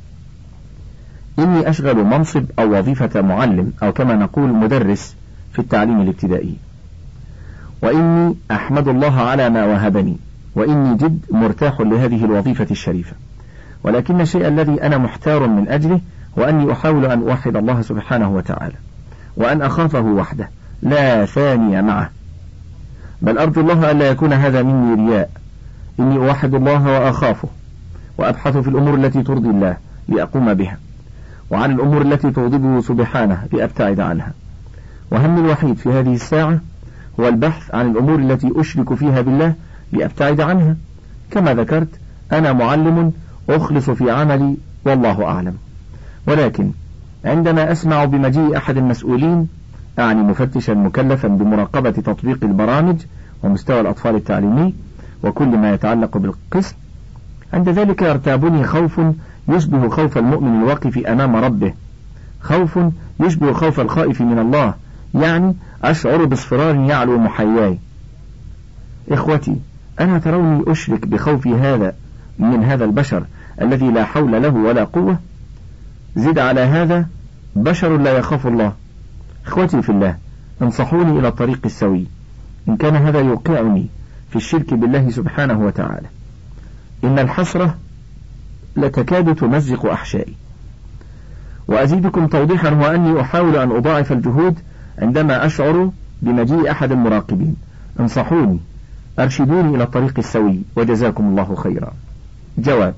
Speaker 4: إني أشغل منصب أو وظيفة معلم أو كما نقول مدرس في التعليم الابتدائي، وإني أحمد الله على ما وهبني، وإني جد مرتاح لهذه الوظيفة الشريفة، ولكن الشيء الذي أنا محتار من أجله وأني أحاول أن أوحد الله سبحانه وتعالى، وأن أخافه وحده لا ثاني معه، بل أرجو الله ألا يكون هذا مني رياء. إني أوحد الله وأخافه، وأبحث في الأمور التي ترضي الله لأقوم بها، وعن الأمور التي تغضبه سبحانه لأبتعد عنها. وهمي الوحيد في هذه الساعة هو البحث عن الأمور التي أشرك فيها بالله لأبتعد عنها. كما ذكرت أنا معلم أخلص في عملي والله أعلم، ولكن عندما أسمع بمجيء أحد المسؤولين، أعني مفتشا مكلفا بمراقبة تطبيق البرامج ومستوى الأطفال التعليمي وكل ما يتعلق بالقسم، عند ذلك يرتابني خوف يشبه خوف المؤمن الواقف أمام ربه، خوف يشبه خوف الخائف من الله، يعني أشعر باصفرار يعلو محياي. إخوتي، أنا تروني أشرك بخوفي هذا من هذا البشر الذي لا حول له ولا قوة؟ زد على هذا بشر لا يخاف الله. إخوتي في الله، انصحوني إلى الطريق السوي إن كان هذا يوقعني في الشرك بالله سبحانه وتعالى. إن الحسرة لتكاد تمزق أحشائي. وأزيدكم توضيحا هو أني أحاول أن أضاعف الجهود عندما أشعر بمجيء أحد المراقبين. انصحوني، أرشدوني إلى الطريق السوي، وجزاكم الله خيرا. جواب: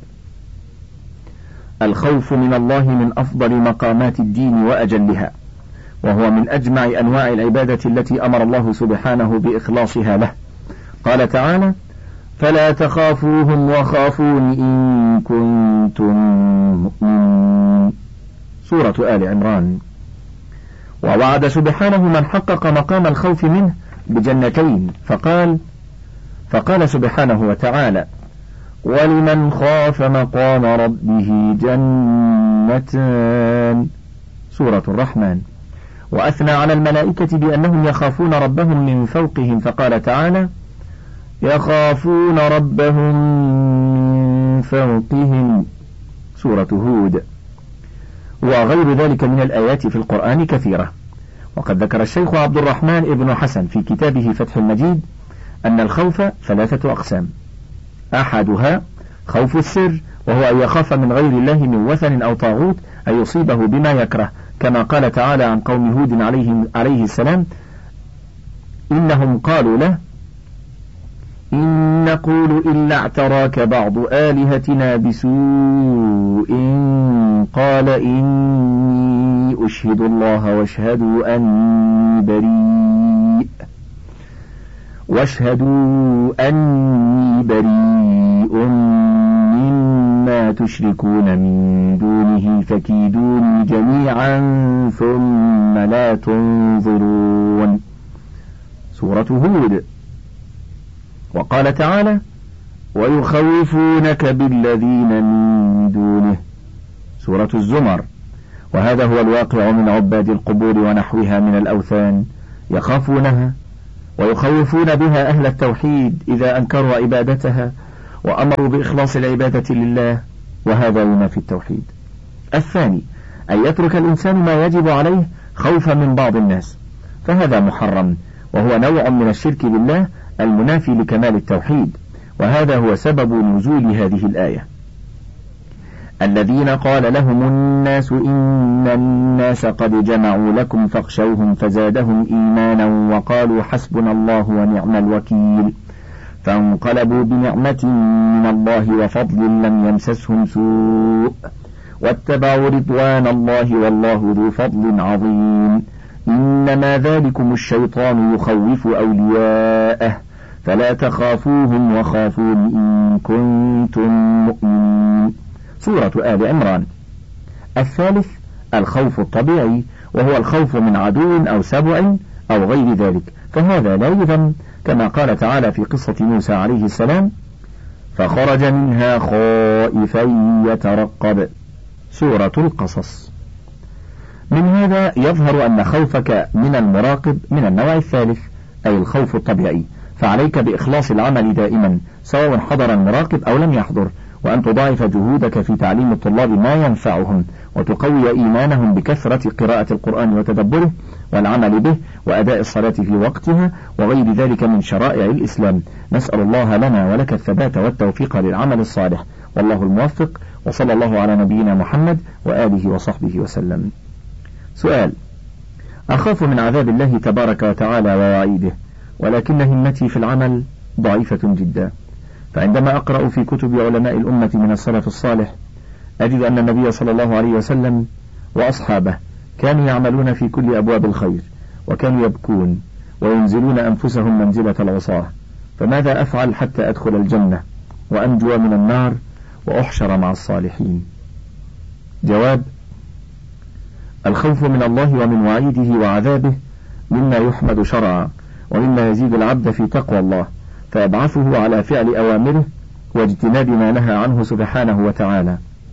Speaker 4: الخوف من الله من أفضل مقامات الدين وأجلها، وهو من أجمع أنواع العبادة التي أمر الله سبحانه بإخلاصها له. قال تعالى: فلا تخافوهم وخافون إن كنتم مؤمنين، سورة آل عمران. ووعد سبحانه من حقق مقام الخوف منه بجنتين، فقال فقال سبحانه وتعالى: ولمن خاف مقام ربه جنتان، سورة الرحمن. وأثنى على الملائكة بأنهم يخافون ربهم من فوقهم، فقال تعالى: يخافون ربهم من فوقهم، سورة هود. وغير ذلك من الآيات في القرآن كثيرة. وقد ذكر الشيخ عبد الرحمن ابن حسن في كتابه فتح المجيد أن الخوف ثلاثة أقسام: أحدها خوف السر، وهو أن يخاف من غير الله من وثن أو طاغوت أن يصيبه بما يكره، كما قال تعالى عن قوم هود عليه, عليه السلام: إنهم قالوا له إن نقول إلا اعتراك بعض آلهتنا بسوء قال إني أشهد الله واشهدوا أني بريء واشهدوا أني بريء مما تشركون من دونه فكيدوني جميعا ثم لا تنظرون، سورة هود. وقال تعالى: ويخوفونك بالذين من دونه، سورة الزمر. وهذا هو الواقع من عباد القبور ونحوها من الأوثان، يخافونها ويخوفون بها أهل التوحيد إذا أنكروا عبادتها وأمروا بإخلاص العبادة لله، وهذا ينافي التوحيد. الثاني أن يترك الإنسان ما يجب عليه خوفا من بعض الناس، فهذا محرم، وهو نوع من الشرك بالله المنافي لكمال التوحيد، وهذا هو سبب نزول هذه الآية. الذين قال لهم الناس إن الناس قد جمعوا لكم فاخشوهم فزادهم إيمانا وقالوا حسبنا الله ونعم الوكيل، فانقلبوا بنعمة من الله وفضل لم يمسسهم سوء واتبعوا رضوان الله والله ذو فضل عظيم، إنما ذلكم الشيطان يخوف أولياءه فلا تخافوهم وخافون إن كنتم مؤمنين. سورة آل عمران. الثالث الخوف الطبيعي، وهو الخوف من عدو أو سبع أو غير ذلك، فهذا لا يذم، كما قال تعالى في قصة موسى عليه السلام: فخرج منها خائفا يترقب. سورة القصص. من هذا يظهر أن خوفك من المراقب من النوع الثالث، أي الخوف الطبيعي، فعليك بإخلاص العمل دائما سواء حضر المراقب أو لم يحضر، وأن تضاعف جهودك في تعليم الطلاب ما ينفعهم، وتقوي إيمانهم بكثرة قراءة القرآن وتدبره والعمل به وأداء الصلاة في وقتها وغير ذلك من شرائع الإسلام. نسأل الله لنا ولك الثبات والتوفيق للعمل الصالح، والله الموفق، وصلى الله على نبينا محمد وآله وصحبه وسلم. سؤال: أخاف من عذاب الله تبارك وتعالى ووعيده، ولكن همتي في العمل ضعيفة جدا، فعندما أقرأ في كتب علماء الأمة من السلف الصالح أجد أن النبي صلى الله عليه وسلم وأصحابه كانوا يعملون في كل أبواب الخير، وكانوا يبكون وينزلون أنفسهم منزلة العصاة، فماذا أفعل حتى أدخل الجنة وأنجو من النار وأحشر مع الصالحين؟ جواب: الخوف من الله ومن وعيده وعذابه مما يحمد شرعا، ومما يزيد العبد في تقوى الله، فيبعثه على فعل أوامره واجتناب ما نهى عنه سبحانه وتعالى.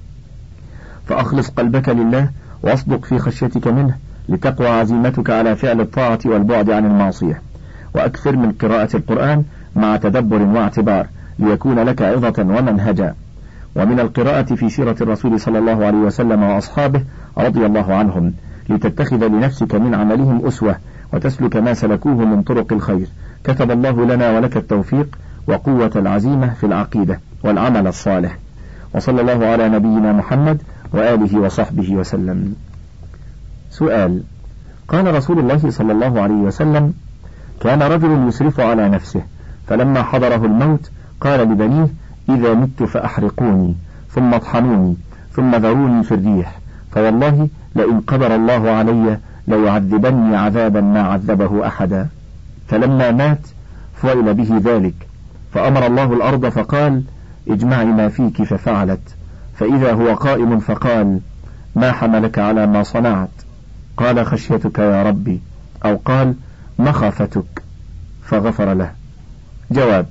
Speaker 4: فأخلص قلبك لله واصدق في خشيتك منه لتقوى عزيمتك على فعل الطاعة والبعد عن المعصية، وأكثر من قراءة القرآن مع تدبر واعتبار ليكون لك عظة ومنهجا، ومن القراءة في سيرة الرسول صلى الله عليه وسلم وأصحابه رضي الله عنهم لتتخذ لنفسك من عملهم أسوة وتسلك ما سلكوه من طرق الخير. كتب الله لنا ولك التوفيق وقوة العزيمة في العقيدة والعمل الصالح، وصلى الله على نبينا محمد وآله وصحبه وسلم. سؤال: قال رسول الله صلى الله عليه وسلم: كان رجل يسرف على نفسه، فلما حضره الموت قال لبنيه: إذا مت فأحرقوني ثم اطحنوني ثم ذروني في الريح، فوالله لئن قدر الله علي ليعذبني عذابا ما عذبه أحدا. فلما مات فعل به ذلك، فأمر الله الأرض فقال: اجمعي ما فيك، ففعلت، فإذا هو قائم فقال: ما حملك على ما صنعت؟ قال: خشيتك يا ربي، أو قال: مخافتك، فغفر له. جواب: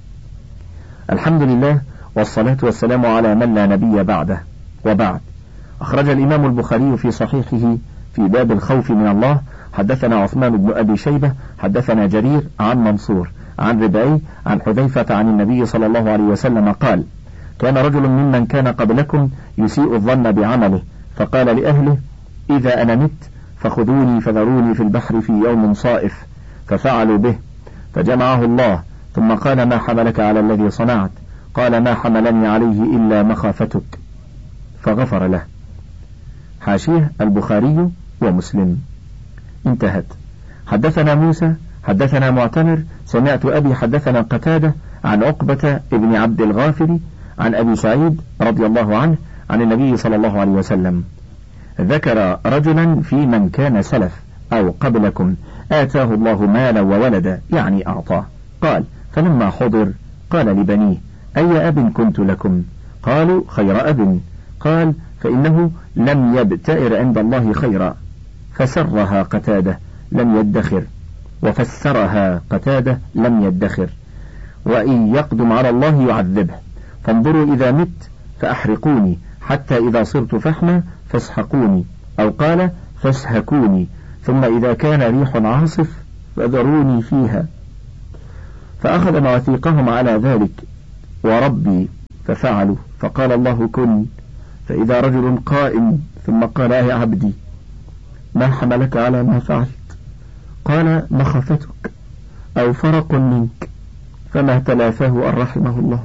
Speaker 4: الحمد لله والصلاة والسلام على من لا نبي بعده، وبعد. أخرج الإمام البخاري في صحيحه في باب الخوف من الله: حدثنا عثمان بن أبي شيبة حدثنا جرير عن منصور عن ربعي عن حذيفة عن النبي صلى الله عليه وسلم قال: كان رجل ممن كان قبلكم يسيء الظن بعمله، فقال لأهله: إذا أنا مت فخذوني فذروني في البحر في يوم صائف، ففعلوا به، فجمعه الله ثم قال: ما حملك على الذي صنعت؟ قال: ما حملني عليه إلا مخافتك، فغفر له. حاشيه البخاري ومسلم. انتهت. حدثنا موسى حدثنا معتمر سمعت أبي حدثنا قتادة عن عقبة ابن عبد الغافر عن أبي سعيد رضي الله عنه عن النبي صلى الله عليه وسلم ذكر رجلا في من كان سلف أو قبلكم آتاه الله مالا وولدا، يعني أعطاه. قال: فلما حضر قال لبنيه: أي أب كنت لكم؟ قالوا: خير أب. قال: فإنه لم يبتئر عند الله خيرا. فسرها قتادة: لم يدخر. وفسرها قتادة: لم يدخر. وإن يقدم على الله يعذبه. فانظروا إذا مت فأحرقوني، حتى إذا صرت فحما فاسحقوني، أو قال فاسهكوني ثم إذا كان ريح عاصف فذروني فيها. فأخذ مواثيقهم على ذلك وربي ففعلوا، فقال الله كن، فإذا رجل قائم ثم قال يا عبدي ما حملك على ما فعلت؟ قال مخافتك أو فرق منك، فما تلافاه أن رحمه الله.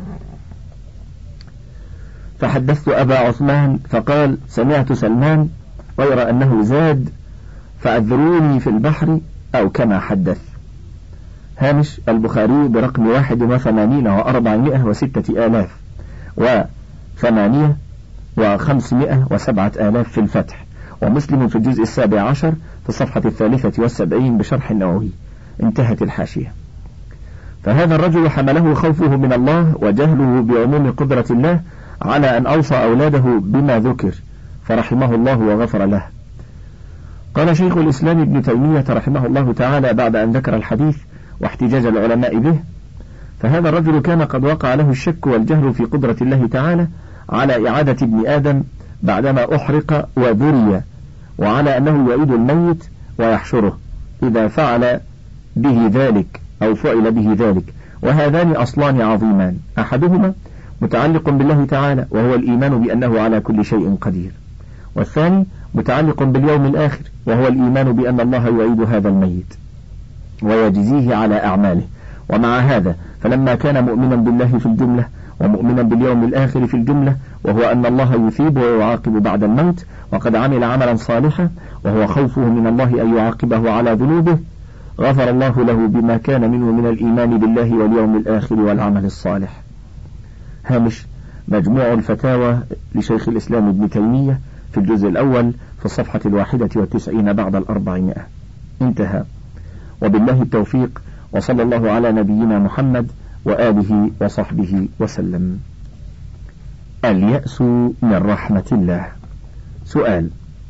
Speaker 4: فحدثت أبا عثمان فقال سمعت سلمان غير أنه زاد فأذروني في البحر أو كما حدث. هامش البخاري برقم واحد وثمانين وأربعمائة وستة آلاف وثمانية وخمسمائة وسبعة آلاف في الفتح، ومسلم في الجزء السابع عشر في الصفحة الثالثة والسبعين بشرح النووي. انتهت الحاشية. فهذا الرجل حمله خوفه من الله وجهله بعموم قدرة الله على أن أوصى أولاده بما ذكر، فرحمه الله وغفر له. قال شيخ الإسلام ابن تيمية رحمه الله تعالى بعد أن ذكر الحديث واحتجاج العلماء به: فهذا الرجل كان قد وقع له الشك والجهل في قدرة الله تعالى على إعادة ابن آدم بعدما أحرق وذري، وعلى أنه يعيد الميت ويحشره إذا فعل به ذلك أو فعل به ذلك. وهذان أصلان عظيمان، أحدهما متعلق بالله تعالى وهو الإيمان بأنه على كل شيء قدير، والثاني متعلق باليوم الآخر وهو الإيمان بأن الله يعيد هذا الميت ويجزيه على أعماله. ومع هذا فلما كان مؤمنا بالله في الجملة ومؤمنا باليوم الآخر في الجملة، وهو أن الله يثيب ويعاقب بعد الموت، وقد عمل عملا صالحا وهو خوفه من الله أن يعاقبه على ذنوبه، غفر الله له بما كان منه من الإيمان بالله واليوم الآخر والعمل الصالح. هامش مجموع الفتاوى لشيخ الإسلام ابن تيمية في الجزء الأول في الصفحة الواحدة والتسعين بعد الأربعمائة. انتهى. وبالله التوفيق، وصلى الله على نبينا محمد وآله وصحبه وسلم. اليأس من رحمة الله. سؤال: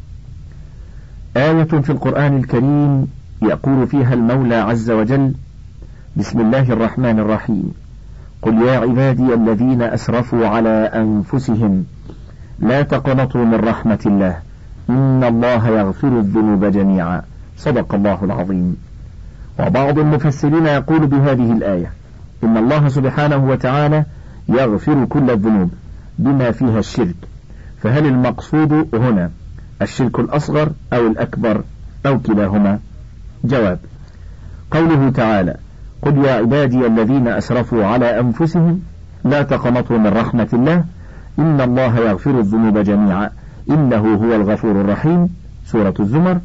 Speaker 4: آية في القرآن الكريم يقول فيها المولى عز وجل: بسم الله الرحمن الرحيم، قل يا عبادي الذين أسرفوا على أنفسهم لا تقنطوا من رحمة الله إن الله يغفر الذنوب جميعا. صدق الله العظيم. وبعض المفسرين يقول بهذه الآية إن الله سبحانه وتعالى يغفر كل الذنوب بما فيها الشرك، فهل المقصود هنا الشرك الأصغر أو الأكبر أو كلاهما؟ جواب: قوله تعالى قل يا عبادي الذين أسرفوا على أنفسهم لا تقنطوا من رحمة الله إن الله يغفر الذنوب جميعا إنه هو الغفور الرحيم، سورة الزمر،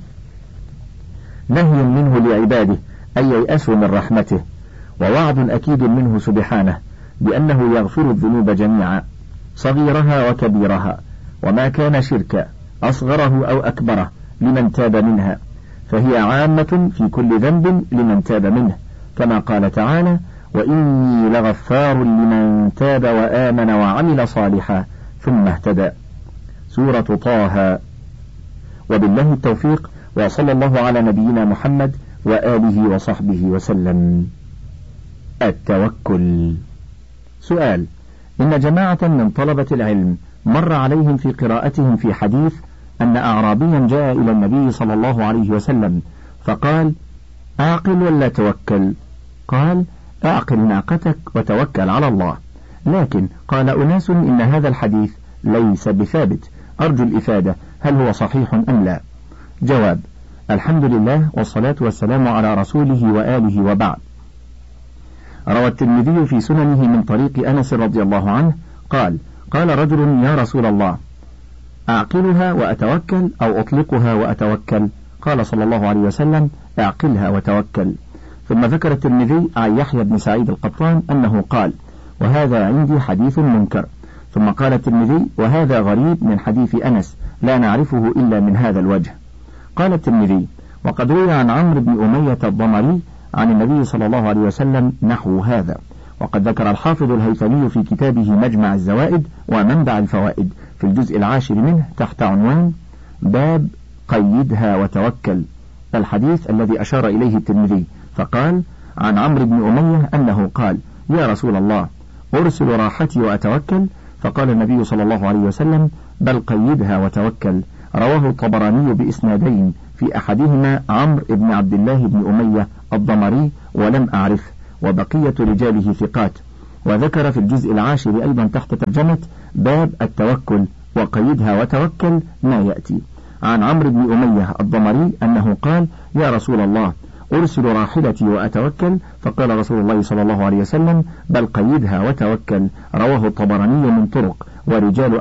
Speaker 4: نهي منه لعباده أن ييأسوا من رحمته، ووعد أكيد منه سبحانه بأنه يغفر الذنوب جميعا صغيرها وكبيرها، وما كان شركا أصغره أو أكبره لمن تاب منها، فهي عامة في كل ذنب لمن تاب منه، كما قال تعالى وإني لغفار لمن تاب وآمن وعمل صالحا ثم اهتدى، سورة طه. وبالله التوفيق، وصلى الله على نبينا محمد وآله وصحبه وسلم. التوكل. سؤال: إن جماعة من طلبة العلم مر عليهم في قراءتهم في حديث أن أعرابيا جاء إلى النبي صلى الله عليه وسلم فقال: أعقل ولا توكل؟ قال: أعقل ناقتك وتوكل على الله. لكن قال أناس إن هذا الحديث ليس بثابت، أرجو الإفادة، هل هو صحيح أم لا؟ جواب: الحمد لله والصلاة والسلام على رسوله وآله وبعد. روى الترمذي في سننه من طريق أنس رضي الله عنه قال: قال رجل يا رسول الله، أعقلها وأتوكل أو أطلقها وأتوكل؟ قال صلى الله عليه وسلم: أعقلها وتوكل. ثم ذكر الترمذي عن يحيى بن سعيد القطان أنه قال: وهذا عندي حديث منكر. ثم قال الترمذي: وهذا غريب من حديث أنس لا نعرفه إلا من هذا الوجه. قال الترمذي: وقد روي عن عمرو بن أمية الضمري عن النبي صلى الله عليه وسلم نحو هذا. وقد ذكر الحافظ الهيثمي في كتابه مجمع الزوائد ومنبع الفوائد في الجزء العاشر منه تحت عنوان باب قيدها وتوكل الحديث الذي أشار إليه الترمذي، فقال عن عمرو بن أمية أنه قال: يا رسول الله، أرسل راحتي وأتوكل؟ فقال النبي صلى الله عليه وسلم: بل قيدها وتوكل، رواه الطبراني بإسنادين، في أحدهما عمرو بن عبد الله بن أمية الضمري ولم أعرفه، وبقية رجاله ثقات. وذكر في الجزء العاشر أيضا تحت ترجمة باب التوكل وقيدها وتوكل ما يأتي، عن عمرو بن أمية الضمري أنه قال: يا رسول الله، أرسل راحلتي وأتوكل؟ فقال رسول الله صلى الله عليه وسلم: بل قيدها وتوكل. رواه الطبراني من طرق ورجال